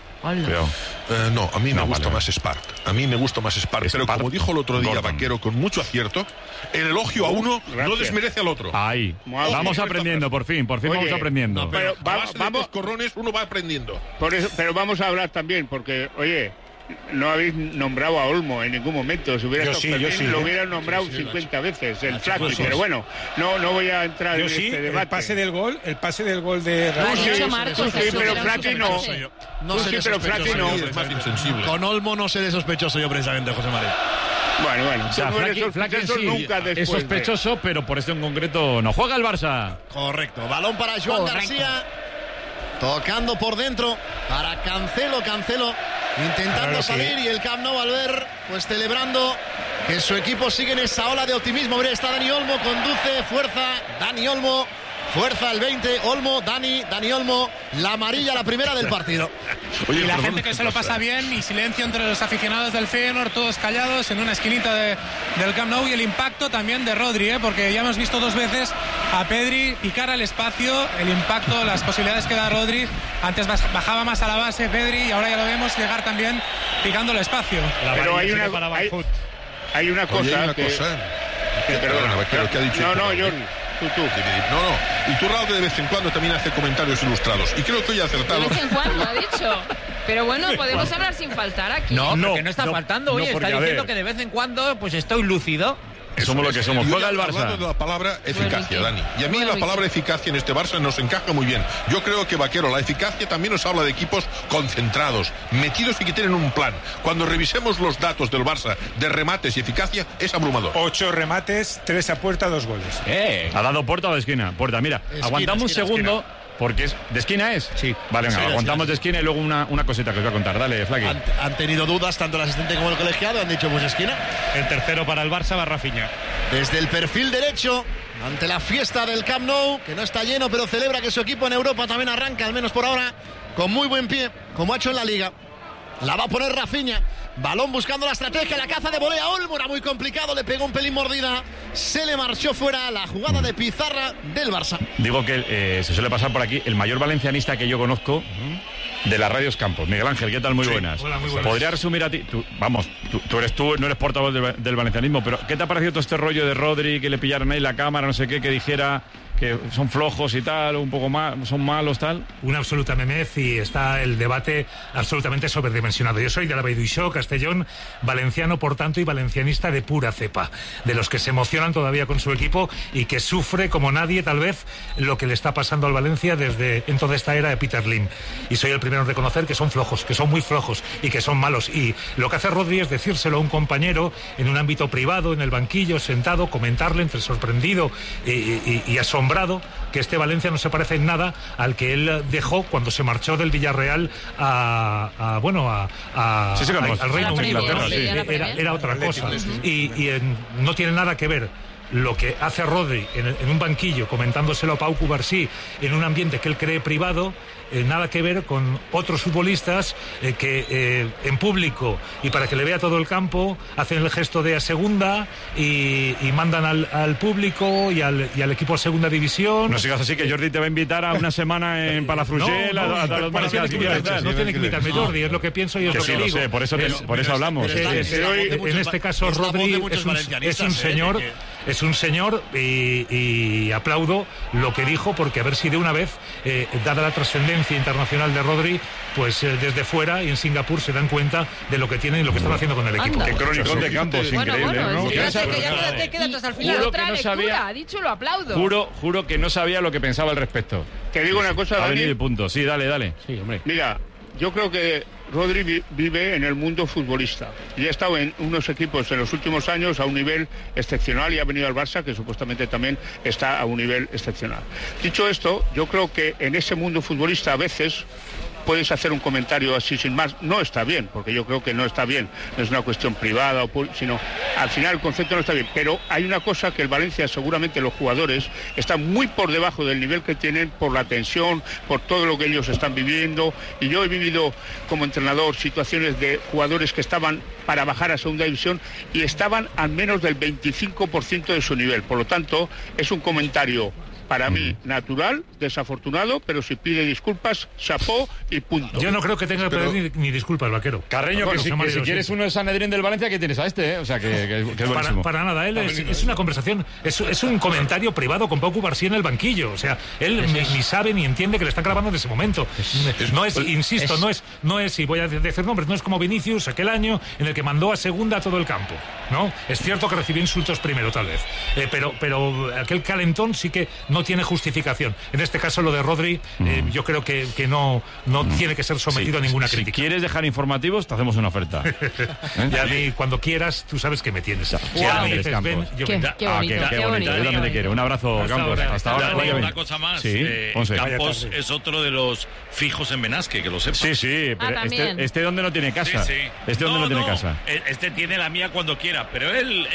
No, a mí me gusta más Spart. A mí me gusta más Spart. Pero como dijo el otro día Gordon. Vaquero con mucho acierto, el elogio a uno no desmerece al otro. Ahí. Vamos aprendiendo, por fin Oye, vamos aprendiendo. Pero A base de pescorrones uno va aprendiendo. Por eso, pero vamos a hablar también, porque, oye, no habéis nombrado a Olmo en ningún momento. Si hubiera Yo estado sí, yo Fermín, sí, lo ¿eh? hubieran nombrado 50 veces, el Flaki. sí. Pero bueno, no voy a entrar Yo en sí, este el debate. pase del gol de Lo ha Ramos. dicho Marcos, Sí, eso pero era Flaki un no. superpase. No Tú seré sí, pero sospechoso. Flaki no. Es más insensible. Con Olmo no seré sospechoso yo precisamente, José María. Bueno, O sea, tú no eres Flaki sospechoso sí, nunca después es sospechoso, pero por esto en concreto no. Juega el Barça. Correcto, balón para Joan García, tocando por dentro para Cancelo, intentando Claro, salir sí. y el Camp Nou al ver, pues celebrando que su equipo sigue en esa ola de optimismo. Mira, está Dani Olmo, conduce, fuerza, Dani Olmo, fuerza el 20, Olmo, Dani Olmo, la amarilla, la primera del partido. Y la gente que se lo pasa bien y silencio entre los aficionados del Feyenoord, todos callados en una esquinita del Camp Nou, y el impacto también de Rodri, porque ya hemos visto 2 veces a Pedri picar al espacio, el impacto, las posibilidades que da Rodri. Antes bajaba más a la base Pedri y ahora ya lo vemos llegar también picando el espacio. Pero hay una Oye, cosa hay una que... cosa. Perdona, Perdona, Vaquero, ¿qué ha dicho? No, Jordi. Tú. No. Y Turralde de vez en cuando también hace comentarios ilustrados. Y creo que hoy ha De acertado. vez en cuando ha dicho. Pero bueno, podemos hablar sin faltar aquí. No, No, porque no está no, faltando. Oye, no, porque, está a diciendo ver. que de vez en cuando pues estoy lúcido. somos lo que somos. Juega el Hablando Barça. de la palabra eficacia, Dani. Y a mí la palabra eficacia en este Barça nos encaja muy bien. Yo creo que, Vaquero, la eficacia también nos habla de equipos concentrados, metidos y que tienen un plan. Cuando revisemos los datos del Barça de remates y eficacia, es abrumador. 8 remates, 3 a puerta, 2 goles. ¿Ha dado puerta o de esquina? Puerta, mira. Aguantamos un segundo. Porque es... ¿De esquina es? Sí. Vale, venga, Sí, aguantamos de esquina y luego una cosita que os voy a contar. Dale, Flaqui. Han tenido dudas tanto el asistente como el colegiado, han dicho pues esquina. El tercero para el Barça va Rafinha. Desde el perfil derecho, ante la fiesta del Camp Nou, que no está lleno, pero celebra que su equipo en Europa también arranca, al menos por ahora, con muy buen pie, como ha hecho en la Liga. La va a poner Rafinha. Balón buscando la estrategia, la caza de volea. Olmo era muy complicado, le pegó un pelín mordida. Se le marchó fuera la jugada de pizarra del Barça. Digo que se suele pasar por aquí el mayor valencianista que yo conozco de las radios Campos. Miguel Ángel, ¿qué tal? Muy buenas. Hola, muy buenas. ¿Podría resumir a ti? Tú no eres portavoz del valencianismo, pero ¿qué te ha parecido todo este rollo de Rodri, que le pillaron ahí la cámara, no sé qué, que dijera que son flojos y tal, un poco más, son malos, tal? Una absoluta memez y está el debate absolutamente sobredimensionado. Yo soy de la Beiduixó, Castellón, valenciano, por tanto, y valencianista de pura cepa, de los que se emocionan todavía con su equipo y que sufre como nadie, tal vez, lo que le está pasando al Valencia desde en toda esta era de Peter Lim. Y soy el primero en reconocer que son flojos, que son muy flojos y que son malos. Y lo que hace Rodri es decírselo a un compañero en un ámbito privado, en el banquillo, sentado, comentarle entre sorprendido y asombrado que este Valencia no se parece en nada al que él dejó cuando se marchó del Villarreal al Reino Unido. Era otra cosa. Y no tiene nada que ver lo que hace Rodri en un banquillo comentándoselo a Pau Cubarsí en un ambiente que él cree privado, nada que ver con otros futbolistas que en público y para que le vea todo el campo hacen el gesto de a segunda y mandan al público y al equipo a segunda división. No sigas así, que Jordi te va a invitar a una semana en Palafrugell a los mariscales. No tiene que invitarme Jordi, es lo que pienso y es lo que digo. Lo sé, por eso hablamos. En este caso Rodri es un señor y aplaudo lo que dijo, porque a ver si de una vez, dada la trascendencia internacional de Rodri, pues desde fuera y en Singapur se dan cuenta de lo que tienen y lo que están haciendo con el equipo. Qué cronicón de Campos, increíble, ¿no? Quédate hasta el final. Otra lectura, ha dicho, lo aplaudo. Juro que no sabía lo que pensaba al respecto. Te digo una cosa, Dani. Dani. Ha venido el punto. Sí, dale. Sí, hombre. Mira, yo creo que Rodri vive en el mundo futbolista y ha estado en unos equipos en los últimos años a un nivel excepcional y ha venido al Barça, que supuestamente también está a un nivel excepcional. Dicho esto, yo creo que en ese mundo futbolista a veces puedes hacer un comentario así sin más. No está bien, porque yo creo que no está bien. No es una cuestión privada, sino al final el concepto no está bien. Pero hay una cosa que el Valencia, seguramente los jugadores, están muy por debajo del nivel que tienen por la tensión, por todo lo que ellos están viviendo. Y yo he vivido como entrenador situaciones de jugadores que estaban para bajar a segunda división y estaban al menos del 25% de su nivel. Por lo tanto, es un comentario para mí natural, desafortunado, pero si pide disculpas, chapó y punto. Yo no creo que tenga que pedir ni disculpas, Vaquero. Carreño, que si quieres uno de Sanedrín del Valencia, ¿qué tienes a este? O sea, que es buenísimo. Para nada, él es una conversación, es un comentario privado con Pau Cubarsí en el banquillo. O sea, él ni sabe ni entiende que le están grabando en ese momento. No es, insisto, no es, y voy a decir nombres, no es como Vinicius aquel año en el que mandó a segunda a todo el campo, ¿no? Es cierto que recibió insultos primero, tal vez, pero aquel calentón sí que no tiene justificación. En este caso, lo de Rodri, yo creo que no tiene que ser sometido a ninguna crítica. Si quieres dejar informativos, te hacemos una oferta. Y a mí, cuando quieras, tú sabes que me tienes. Si wow. me dices, ven, yo qué bonito. Qué bonito. Yo también te quiero. Un abrazo, Campos. Hasta ahora. Una cosa más. Sí, Campos es otro de los fijos en Benasque, que lo sepas. Sí, pero este donde no tiene casa. Sí. Este donde no tiene casa. Este tiene la mía cuando quiera, pero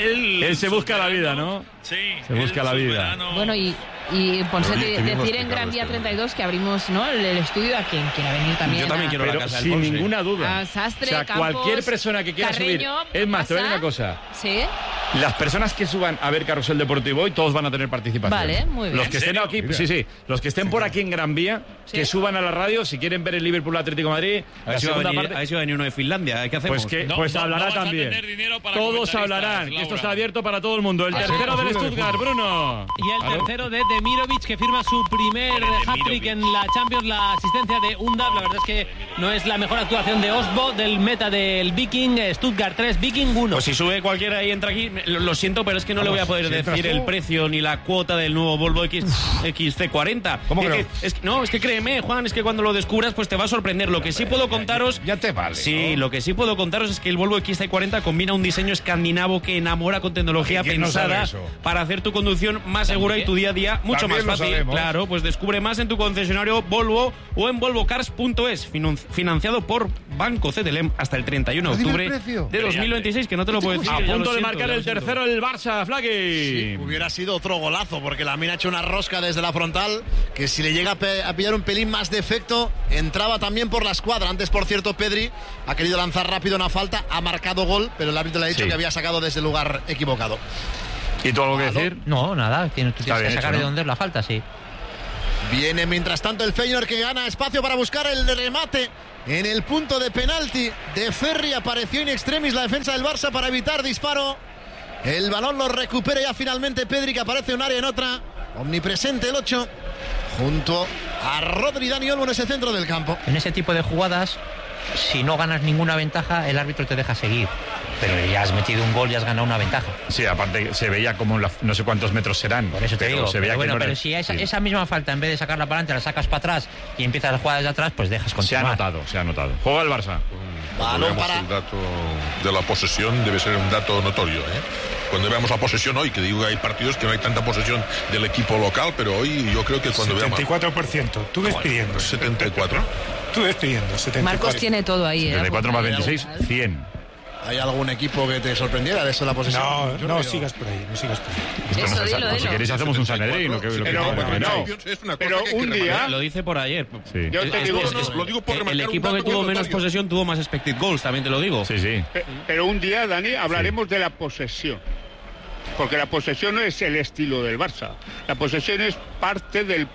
él se busca la vida, ¿no? Sí. Se busca la vida. Bueno, y Ponce decir en Gran Vía 32 que abrimos, ¿no?, el estudio a quien quiera venir también. Yo también quiero la casa del sin Ponce. ninguna duda. A Sastre, o sea, Campos, cualquier persona que quiera Carreño, subir. Es más, te voy a decir una cosa. Sí. Las personas que suban a ver Carrusel Deportivo hoy, todos van a tener participación. Vale, muy bien. Los que estén aquí, los que estén por aquí en Gran Vía, que suban a la radio si quieren ver el Liverpool Atlético de Madrid. A ver si va a venir uno de Finlandia. ¿Qué hacemos? Pues hablará también. Todos hablarán, que esto está abierto para todo el mundo. El tercero del Stuttgart, Bruno. Y el tercero de Demirovic, que firma su primer hat-trick en la Champions, la asistencia de Undav. La verdad es que no es la mejor actuación de Osbo, del meta del Viking. Stuttgart 3, Viking 1. Pues si sube cualquiera y entra aquí, lo siento, pero es que no le voy a poder decir el precio ni la cuota del nuevo Volvo XC40. ¿Cómo que no? Es que créeme, Juan, es que cuando lo descubras pues te va a sorprender. Lo que sí puedo contaros... Ya te vale. Sí, ¿no? Lo que sí puedo contaros es que el Volvo XC40 combina un diseño escandinavo que enamora con tecnología pensada para hacer tu conducción más segura y tu día a día mucho más fácil. Claro, pues descubre más en tu concesionario Volvo o en volvocars.es, financiado por Banco CTLM hasta el 31 de octubre de 2026, que no te lo puedo decir. A punto de marcar el tercero el Barça, Flaqui. Sí, hubiera sido otro golazo, porque Lamine ha hecho una rosca desde la frontal, que si le llega a pillar un pelín más de efecto, entraba también por la escuadra. Antes, por cierto, Pedri ha querido lanzar rápido una falta, ha marcado gol, pero el árbitro le ha dicho que había sacado desde el lugar equivocado. ¿Y tú algo que decir? No, nada, tú tienes que sacar de dónde es la falta, sí. Viene mientras tanto el Feyenoord, que gana espacio para buscar el remate en el punto de penalti de Ferri. Apareció in extremis la defensa del Barça para evitar disparo. El balón lo recupera ya finalmente Pedri, que aparece en un área en otra. Omnipresente el 8 junto a Rodri. Dani Olmo en ese centro del campo. En ese tipo de jugadas, si no ganas ninguna ventaja, el árbitro te deja seguir. Pero ya has metido un gol y has ganado una ventaja. Sí, aparte se veía como no sé cuántos metros serán. Por eso te digo. Se veía pero si esa misma falta, en vez de sacarla para adelante, la sacas para atrás y empiezas a jugar desde atrás, pues dejas continuar. Se ha notado. Juega el Barça. Cuando veamos el dato de la posesión, debe ser un dato notorio, Cuando veamos la posesión hoy, que digo que hay partidos que no hay tanta posesión del equipo local, pero hoy yo creo que cuando 74%. Tú ves pidiendo. 74. Tú ves pidiendo. 74. Marcos tiene todo ahí. 74 más 26, 100. ¿Hay algún equipo que te sorprendiera de eso la posesión? No sigas por ahí, Dilo. Si queréis hacemos un Sanedrín. Pero un día... Lo dice por ayer. Sí. Yo te digo, lo digo por el equipo que tuvo menos posesión tuvo más expected goals, también te lo digo. Sí. Pero un día, Dani, hablaremos de la posesión. Porque la posesión no es el estilo del Barça. La posesión es parte del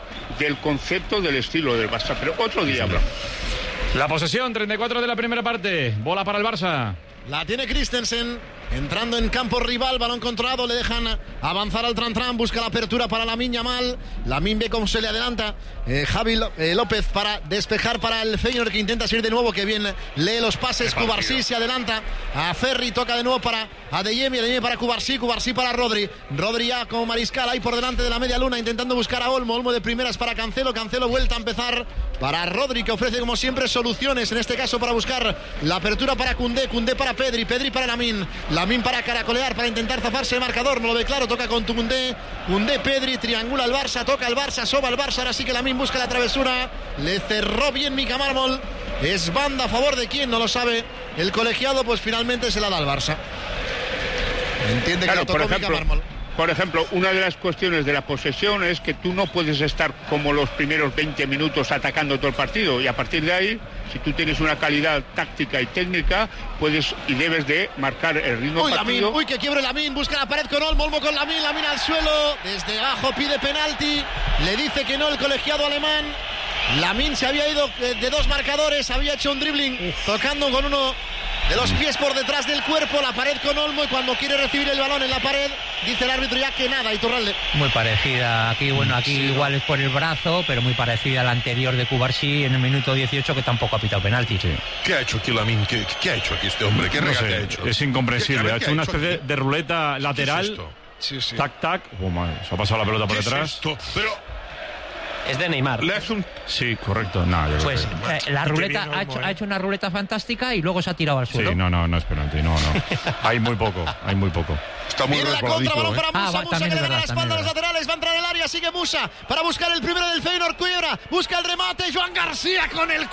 concepto del estilo del Barça. Pero otro día hablamos. La posesión, 34 de la primera parte. Bola para el Barça. La tiene Christensen, entrando en campo rival, balón controlado, le dejan avanzar al Tran, busca la apertura para Lamine Yamal. Lamine ve cómo se le adelanta Javi López para despejar para el Feyenoord, que intenta seguir de nuevo, que bien lee los pases. Cubarsí se adelanta a Ferri, toca de nuevo para Adeyemi para Cubarsí para Rodri ya como mariscal ahí por delante de la media luna, intentando buscar a Olmo de primeras para Cancelo vuelta a empezar para Rodri, que ofrece como siempre soluciones, en este caso para buscar la apertura para Koundé para Pedri para Lamine para caracolear, para intentar zafarse el marcador, no lo ve claro, toca con Koundé Pedri, triangula el Barça, toca el Barça, soba el Barça, ahora sí que Lamine busca la travesura, le cerró bien Mika Mármol, es banda a favor de quién, no lo sabe el colegiado, pues finalmente se la da al Barça. Entiende que lo tocó Mika Mármol. Por ejemplo, una de las cuestiones de la posesión es que tú no puedes estar como los primeros 20 minutos atacando todo el partido, y a partir de ahí, si tú tienes una calidad táctica y técnica, puedes y debes de marcar el ritmo del partido. Que quiebre Lamine, busca la pared con Olmo con Lamine al suelo, desde abajo pide penalti, le dice que no el colegiado alemán. Lamine se había ido de dos marcadores, había hecho un dribbling tocando con uno de los pies por detrás del cuerpo, la pared con Olmo, y cuando quiere recibir el balón en la pared, dice el árbitro ya que nada. Iturralde. Muy parecida, aquí igual es por el brazo, pero muy parecida a la anterior de Cubarsí en el minuto 18, que tampoco ha pitado penalti. Sí. ¿Qué ha hecho aquí Lamine? ¿Qué ha hecho aquí este hombre? ¿Qué regate ha hecho? Es incomprensible, ha hecho una especie de ruleta lateral. ¿Qué es esto? Tac. Se ha pasado la pelota por detrás. Pero... Es de Neymar. Sí, correcto. Pues la ruleta ha hecho una ruleta fantástica y luego se ha tirado al suelo. Sí, no es penalti, no. Hay muy poco. Está muy viene la contra, balón para Musa que le da la espalda a los verdad. laterales, va a entrar el área, sigue Musa para buscar el primero del Feyenoord, quiebra, busca el remate, Joan García con el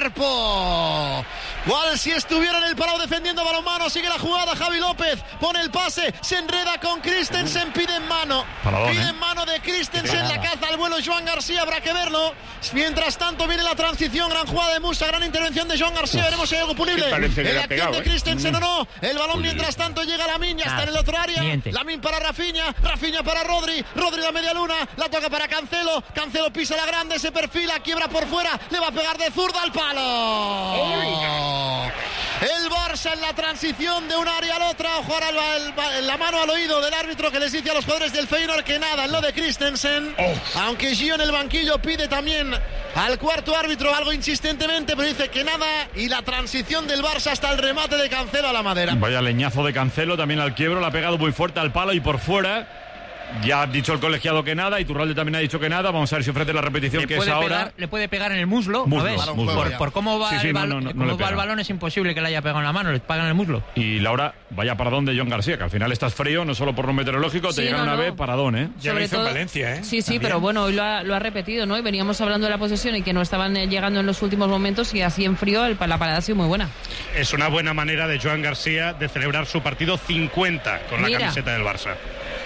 cuerpo. Cual si estuviera en el parado defendiendo balonmano, sigue la jugada, Javi López pone el pase, se enreda con Christensen, pide en mano. Pide en mano de Christensen, la caza al vuelo Joan García, habrá que verlo. Mientras tanto viene la transición, gran jugada de Musa, gran intervención de Joan García, veremos si hay algo punible. En la acción de Christensen o no, el balón mientras tanto llega a Lamine, ya está en el otro área. Lamine para Rafinha para Rodri la media luna, la toca para Cancelo pisa la grande, se perfila, quiebra por fuera, le va a pegar de zurda al palo. El Barça en la transición de un área al otra. Ojo ahora la mano al oído del árbitro que les dice a los jugadores del Feyenoord que nada en lo de Christensen. Aunque Gio en el banquillo pide también al cuarto árbitro algo insistentemente, pero dice que nada. Y la transición del Barça hasta el remate de Cancelo a la madera. Vaya leñazo de Cancelo también al quiebro. Le ha pegado muy fuerte al palo y por fuera. Ya ha dicho el colegiado que nada, y Turralde también ha dicho que nada. Vamos a ver si ofrece la repetición que es ahora. Le puede pegar en el muslo, ¿no ves? Por cómo va, el balón es imposible que le haya pegado en la mano, le pagan en el muslo. Y Laura, vaya paradón de John García, que al final estás frío, no solo por lo meteorológico, te llegan una vez, paradón, ¿eh? Ya lo hizo en Valencia, ¿eh? Sí, también. Pero bueno, hoy lo ha repetido, ¿no? Y veníamos hablando de la posesión y que no estaban llegando en los últimos momentos, y así en frío la parada ha sido muy buena. Es una buena manera de Joan García de celebrar su partido 50 con la camiseta del Barça.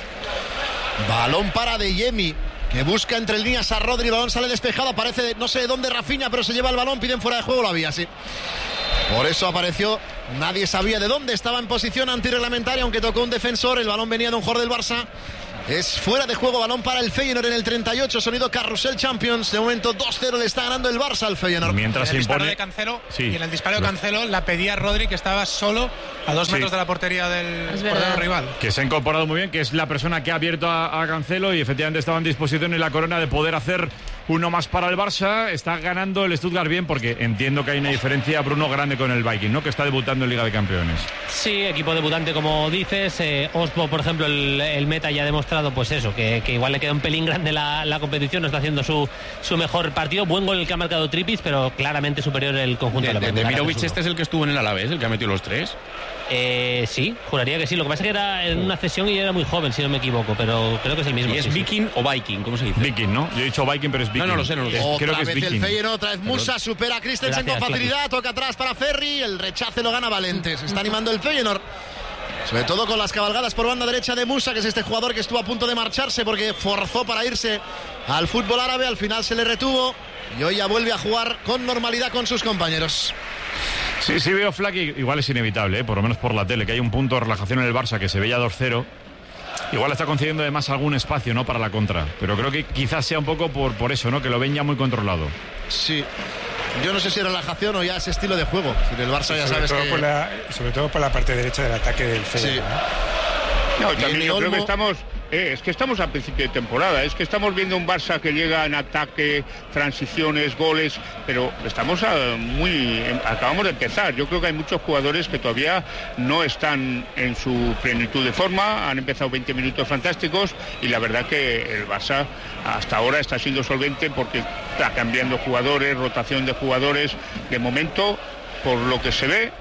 Balón para De Jemi, que busca entre líneas a Rodri. El balón sale despejado, aparece no sé de dónde Rafinha, pero se lleva el balón, piden fuera de juego, lo había, sí. Por eso apareció, nadie sabía de dónde estaba en posición antirreglamentaria, aunque tocó un defensor. El balón venía de un jugador del Barça. Es fuera de juego, balón para el Feyenoord en el 38, sonido Carrusel Champions. De momento 2-0 le está ganando el Barça al Feyenoord. Mientras en el disparo de Cancelo, y en el disparo de Cancelo la pedía Rodri, que estaba solo a 2 metros de la portería del portero rival. Que se ha incorporado muy bien, que es la persona que ha abierto a Cancelo, y efectivamente estaba en disposición en la corona de poder hacer uno más para el Barça. Está ganando el Stuttgart bien, porque entiendo que hay una diferencia, Bruno, grande con el Viking, ¿no? Que está debutando en Liga de Campeones. Sí, equipo debutante, como dices. Osbo, por ejemplo, el meta ya ha demostrado pues eso, que igual le queda un pelín grande la competición, no está haciendo su mejor partido. Buen gol el que ha marcado Trippier, pero claramente superior el conjunto de Demirovic. Este es el que estuvo en el Alavés, el que ha metido los 3. Sí, juraría que sí. Lo que pasa es que era en una cesión y era muy joven, si no me equivoco, pero creo que es el mismo. ¿Y es Viking o Viking? ¿Cómo se dice? Viking, ¿no? Yo he dicho Viking, pero es Viking. No lo sé. Creo que es Viking. El Feyenoord, otra vez Musa, supera a Christensen con facilidad, toca atrás para Ferri, el rechace lo gana Valente. Se está animando el Feyenoord, sobre todo con las cabalgadas por banda derecha de Musa, que es este jugador que estuvo a punto de marcharse porque forzó para irse al fútbol árabe. Al final se le retuvo y hoy ya vuelve a jugar con normalidad con sus compañeros. Sí, veo Flaky, igual es inevitable, por lo menos por la tele, que hay un punto de relajación en el Barça que se veía 2-0. Igual está concediendo además algún espacio, ¿no?, para la contra, pero creo que quizás sea un poco por eso, ¿no?, que lo ven ya muy controlado. Sí. Yo no sé si relajación o ya ese estilo de juego. El Barça ya sabes que... sobre todo por la parte derecha del ataque del Feyenoord. Sí. No, también yo creo que estamos... es que estamos a principio de temporada, es que estamos viendo un Barça que llega en ataque, transiciones, goles, pero estamos acabamos de empezar. Yo creo que hay muchos jugadores que todavía no están en su plenitud de forma, han empezado 20 minutos fantásticos y la verdad que el Barça hasta ahora está siendo solvente porque está cambiando jugadores, rotación de jugadores. De momento, por lo que se ve,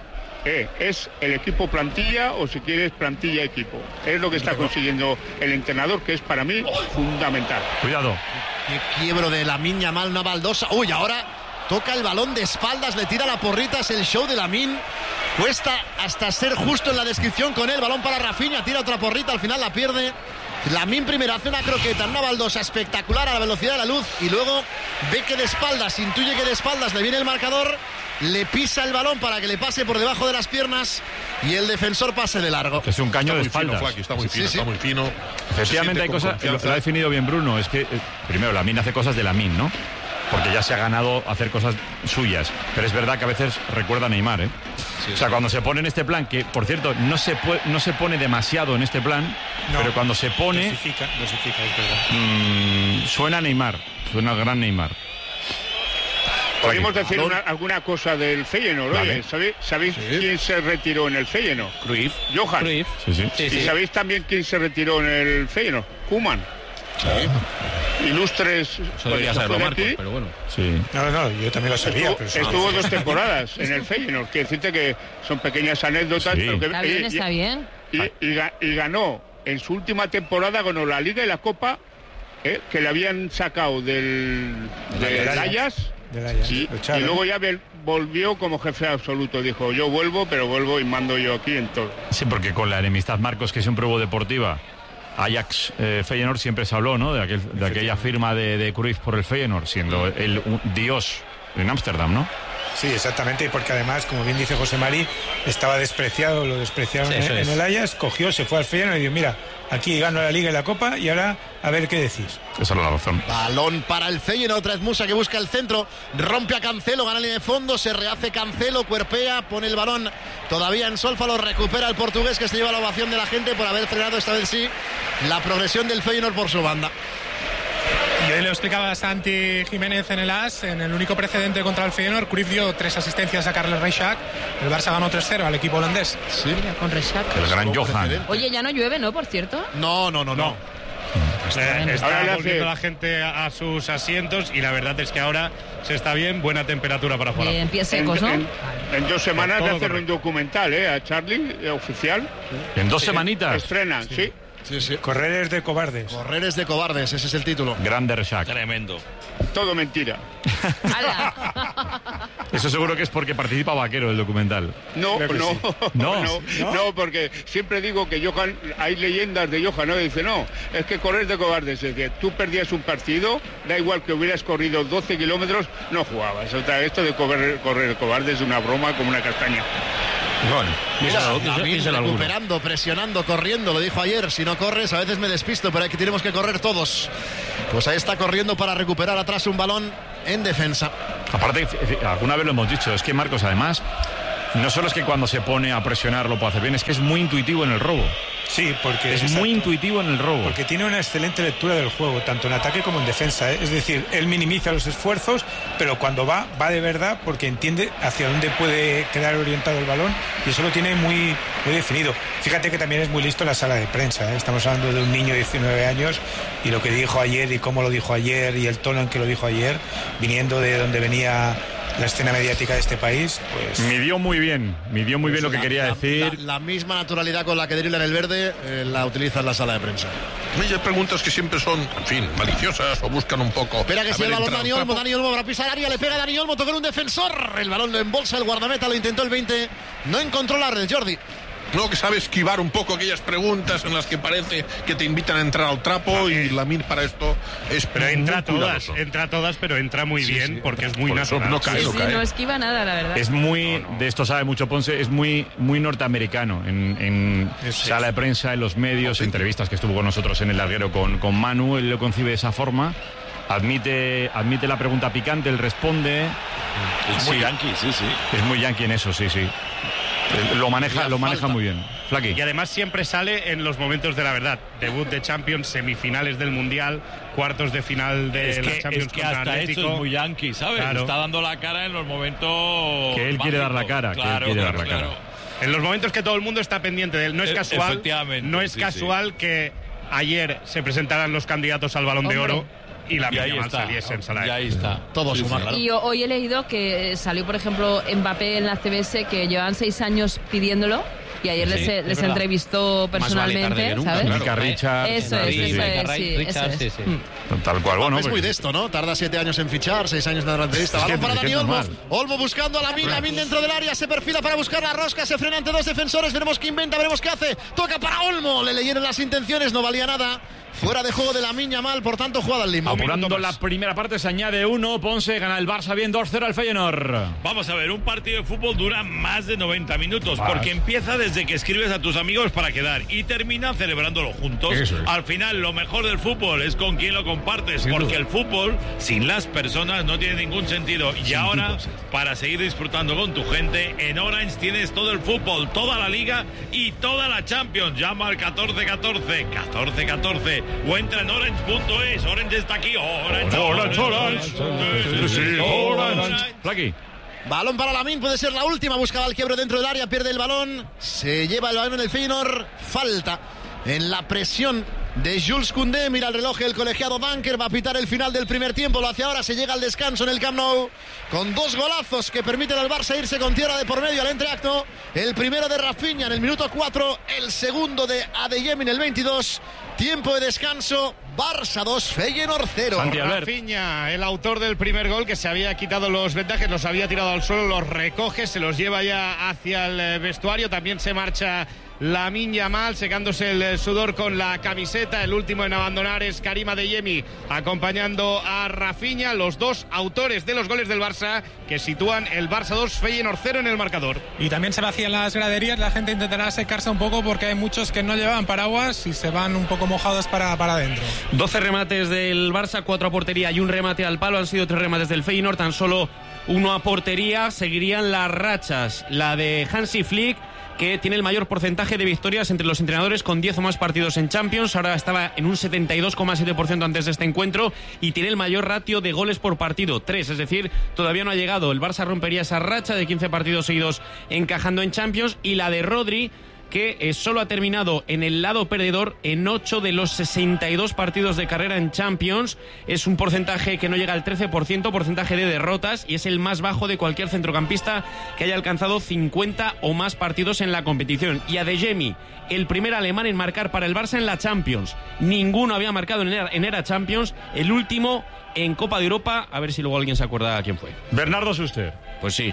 es el equipo plantilla, o si quieres plantilla equipo. Es lo que está consiguiendo el entrenador, que es para mí fundamental. Cuidado. Qué quiebro de Lamine Yamal, una baldosa. Uy, ahora toca el balón de espaldas, le tira la porrita, es el show de Lamine. Cuesta hasta ser justo en la descripción con él. Balón para Rafinha, tira otra porrita, al final la pierde. Lamine primero hace una croqueta, una baldosa espectacular a la velocidad de la luz, y luego ve que de espaldas, intuye que de espaldas le viene el marcador, le pisa el balón para que le pase por debajo de las piernas y el defensor pase de largo. Es un caño de espaldas. Está muy fino, está muy fino. Efectivamente hay cosas, lo ha definido bien Bruno, es que primero Lamine hace cosas de Lamine, ¿no? Porque ya se ha ganado hacer cosas suyas, pero es verdad que a veces recuerda a Neymar, ¿eh? O sea, cuando se pone en este plan, que por cierto no se pone demasiado en este plan, pero cuando se pone dosifica, es verdad. Suena a Neymar, suena al gran Neymar. Podríamos decir alguna cosa del Feyenoord. Vale. ¿Sabéis quién se retiró en el Feyenoord? Cruyff. Johan. Cruyff. Sí. ¿Y sabéis también quién se retiró en el Feyenoord? Koeman. Ilustres. Eso debería saberlo Marcos, pero bueno. Sí. No, yo también lo sabía. Estuvo 2 temporadas en el Feyenoord. Quiero decirte que son pequeñas anécdotas. Sí. Pero que, está bien. Y ganó, en su última temporada, ganó la Liga y la Copa, que le habían sacado del Ajax. Y luego ya volvió como jefe absoluto. Dijo, yo vuelvo, pero vuelvo y mando yo aquí en todo. Sí, porque con la enemistad, Marcos, que siempre hubo deportiva, Ajax, Feyenoord, siempre se habló, ¿no?, de aquella firma de Cruyff por el Feyenoord, siendo él un dios en Ámsterdam, ¿no? Sí, exactamente, y porque además, como bien dice José Mari, estaba despreciado, lo despreciaron en el Ajax, cogió, se fue al Feyenoord y dijo, mira, aquí gano la Liga y la Copa y ahora a ver qué decís. Esa es la razón. Balón para el Feyenoord, otra vez Musa que busca el centro, rompe a Cancelo, gana línea de fondo, se rehace Cancelo, cuerpea, pone el balón todavía en solfa, lo recupera el portugués que se lleva la ovación de la gente por haber frenado esta vez sí la progresión del Feyenoord por su banda. Y hoy lo explicaba Santi Jiménez en el AS, en el único precedente contra el Feyenoord, Cruyff dio 3 asistencias a Carles Reixac, el Barça ganó 3-0 al equipo holandés. Sí, mira, con Reixac. El gran Johan. Oye, ya no llueve, ¿no? Por cierto. No. Está volviendo la gente a sus asientos y la verdad es que ahora se está bien, buena temperatura para jugar. En pies secos, ¿no? En 2 semanas de hacer un documental, a Charlie, oficial. ¿En 2 semanitas? Estrenan, sí. Sí. Correres de cobardes. Correres de cobardes, ese es el título. Grande Reixac. Tremendo. Todo mentira. Eso seguro que es porque participa Vaquero el documental. No, porque siempre digo que Johan, hay leyendas de Johan, ¿no? Dice, no, es que correr de cobardes, es decir, tú perdías un partido, da igual que hubieras corrido 12 kilómetros, no jugabas. O sea, esto de correr de cobardes es una broma como una castaña. Bueno, recuperando, presionando, corriendo, lo dijo ayer, si no corres a veces me despisto, pero tenemos que correr todos. Pues ahí está corriendo para recuperar atrás un balón en defensa. Aparte, alguna vez lo hemos dicho, es que Marcos además no solo es que cuando se pone a presionar lo puede hacer bien, es que es muy intuitivo en el robo. Sí, porque es muy intuitivo en el robo. Porque tiene una excelente lectura del juego, tanto en ataque como en defensa. Es decir, él minimiza los esfuerzos, pero cuando va de verdad porque entiende hacia dónde puede quedar orientado el balón y eso lo tiene muy definido. Fíjate que también es muy listo en la sala de prensa. Estamos hablando de un niño de 19 años y lo que dijo ayer y cómo lo dijo ayer y el tono en que lo dijo ayer, viniendo de donde venía la escena mediática de este país, pues... Midió muy bien lo que quería decir. La misma naturalidad con la que dribla en el verde la utiliza en la sala de prensa. Hay preguntas que siempre son, en fin, maliciosas o buscan un poco... Espera que se el balón Dani Olmo para pisar área, le pega a Dani Olmo, toca un defensor, el balón lo embolsa el guardameta, lo intentó el 20, no encontró la red, Jordi. No, que sabe esquivar un poco aquellas preguntas en las que parece que te invitan a entrar al trapo y Lamine para esto es... Pero entra todas, pero entra muy bien porque es muy natural. No esquiva nada, la verdad. Es muy, de esto sabe mucho Ponce, es muy norteamericano en sala de prensa, en los medios, entrevistas que estuvo con nosotros en el larguero con Manu, él lo concibe de esa forma. Admite la pregunta picante, él responde. Es muy yankee, sí. Es muy yankee en eso, sí. Lo maneja muy bien. Flaqui. Y además siempre sale en los momentos de la verdad. Debut de Champions, semifinales del Mundial, cuartos de final de la Champions es que contra hasta Atlético. Eso es muy yankee, ¿sabes? Claro. Está dando la cara en los momentos que él quiere dar la cara, claro. En los momentos que todo el mundo está pendiente de él. No es casual, que ayer se presentaran los candidatos al Balón de Oro y la Yamal saliese en sala. Y ahí está. Todo suma. Claro. Y hoy he leído que salió, por ejemplo, Mbappé en la CBS, que llevan 6 años pidiéndolo. Y ayer les entrevistó personalmente, ¿sabes? Mica Richards. Eso es. Tal cual, bueno. Es muy de esto, ¿no? Tarda 7 años en fichar, 6 años en la entrevista. Balón para Dani Olmo. Olmo buscando a Lamine dentro del área, se perfila para buscar la rosca, se frena ante 2 defensores, veremos qué inventa, veremos qué hace. Toca para Olmo, le leyeron las intenciones, no valía nada. Fuera de juego de Lamine Yamal, por tanto, jugada al limbo. Apurando la primera parte, se añade 1. Ponce gana el Barça bien 2-0 al Feyenoord. Vamos a ver, un partido de fútbol dura más de 90 minutos, porque empieza desde que escribes a tus amigos para quedar y termina celebrándolo juntos. Al final, lo mejor del fútbol es con quien lo compartes, porque el fútbol, sin las personas, no tiene ningún sentido. Y ahora, para seguir disfrutando con tu gente, en Orange tienes todo el fútbol, toda la Liga y toda la Champions. Llama al 1414 o entra en orange.es. Orange está aquí. Orange. Flaqui. Balón para Lamine, puede ser la última. Buscaba el quiebre dentro del área, pierde el balón. Se lleva el balón en el Feyenoord. Falta en la presión de Jules Koundé. Mira el reloj el colegiado Dunker. Va a pitar el final del primer tiempo. Lo hace ahora. Se llega al descanso en el Camp Nou con 2 golazos que permiten al Barça irse con tierra de por medio al entreacto. El primero de Rafinha en el minuto 4. El segundo de Adeyemi en el 22. Tiempo de descanso. Barça 2, Feyenoord 0. Rafinha, el autor del primer gol, que se había quitado los vendajes, los había tirado al suelo, los recoge, se los lleva ya hacia el vestuario. También se marcha Lamine Yamal, secándose el sudor con la camiseta. El último en abandonar es Karim Adeyemi, acompañando a Rafinha, los dos autores de los goles del Barça, que sitúan el Barça 2, Feyenoord 0 en el marcador. Y también se vacían las graderías, la gente intentará secarse un poco porque hay muchos que no llevan paraguas y se van un poco mojados para adentro. 12 remates del Barça, 4 a portería y un remate al palo. Han sido 3 remates del Feyenoord, tan solo 1 a portería. Seguirían las rachas, la de Hansi Flick, que tiene el mayor porcentaje de victorias entre los entrenadores, con 10 o más partidos en Champions. Ahora estaba en un 72,7% antes de este encuentro, y tiene el mayor ratio de goles por partido, 3, es decir, todavía no ha llegado. El Barça rompería esa racha de 15 partidos seguidos encajando en Champions, y la de Rodri, que solo ha terminado en el lado perdedor en 8 de los 62 partidos de carrera en Champions. Es un porcentaje que no llega al 13%, porcentaje de derrotas, y es el más bajo de cualquier centrocampista que haya alcanzado 50 o más partidos en la competición. Y Adeyemi, el primer alemán en marcar para el Barça en la Champions. Ninguno había marcado en era Champions, el último en Copa de Europa. A ver si luego alguien se acuerda quién fue. Bernardo Suster. Pues sí.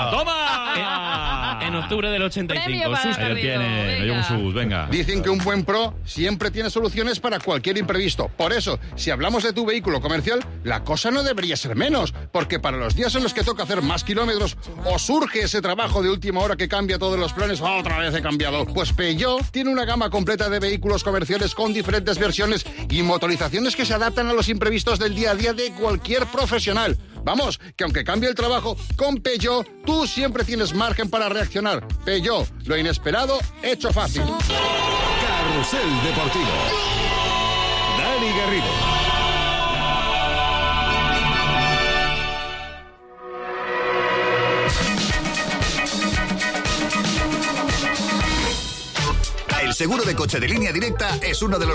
¡Toma! En octubre del 85. Ahí tiene, venga. Dicen que un buen pro siempre tiene soluciones para cualquier imprevisto. Por eso, si hablamos de tu vehículo comercial, la cosa no debería ser menos, porque para los días en los que toca hacer más kilómetros o surge ese trabajo de última hora que cambia todos los planes, otra vez he cambiado, pues Peugeot tiene una gama completa de vehículos comerciales con diferentes versiones y motorizaciones que se adaptan a los imprevistos del día a día de cualquier profesional. Vamos, que aunque cambie el trabajo, con Peugeot tú siempre tienes margen para reaccionar. Peugeot, lo inesperado hecho fácil. Carrusel Deportivo. Dani Garrido. El seguro de coche de Línea Directa es uno de los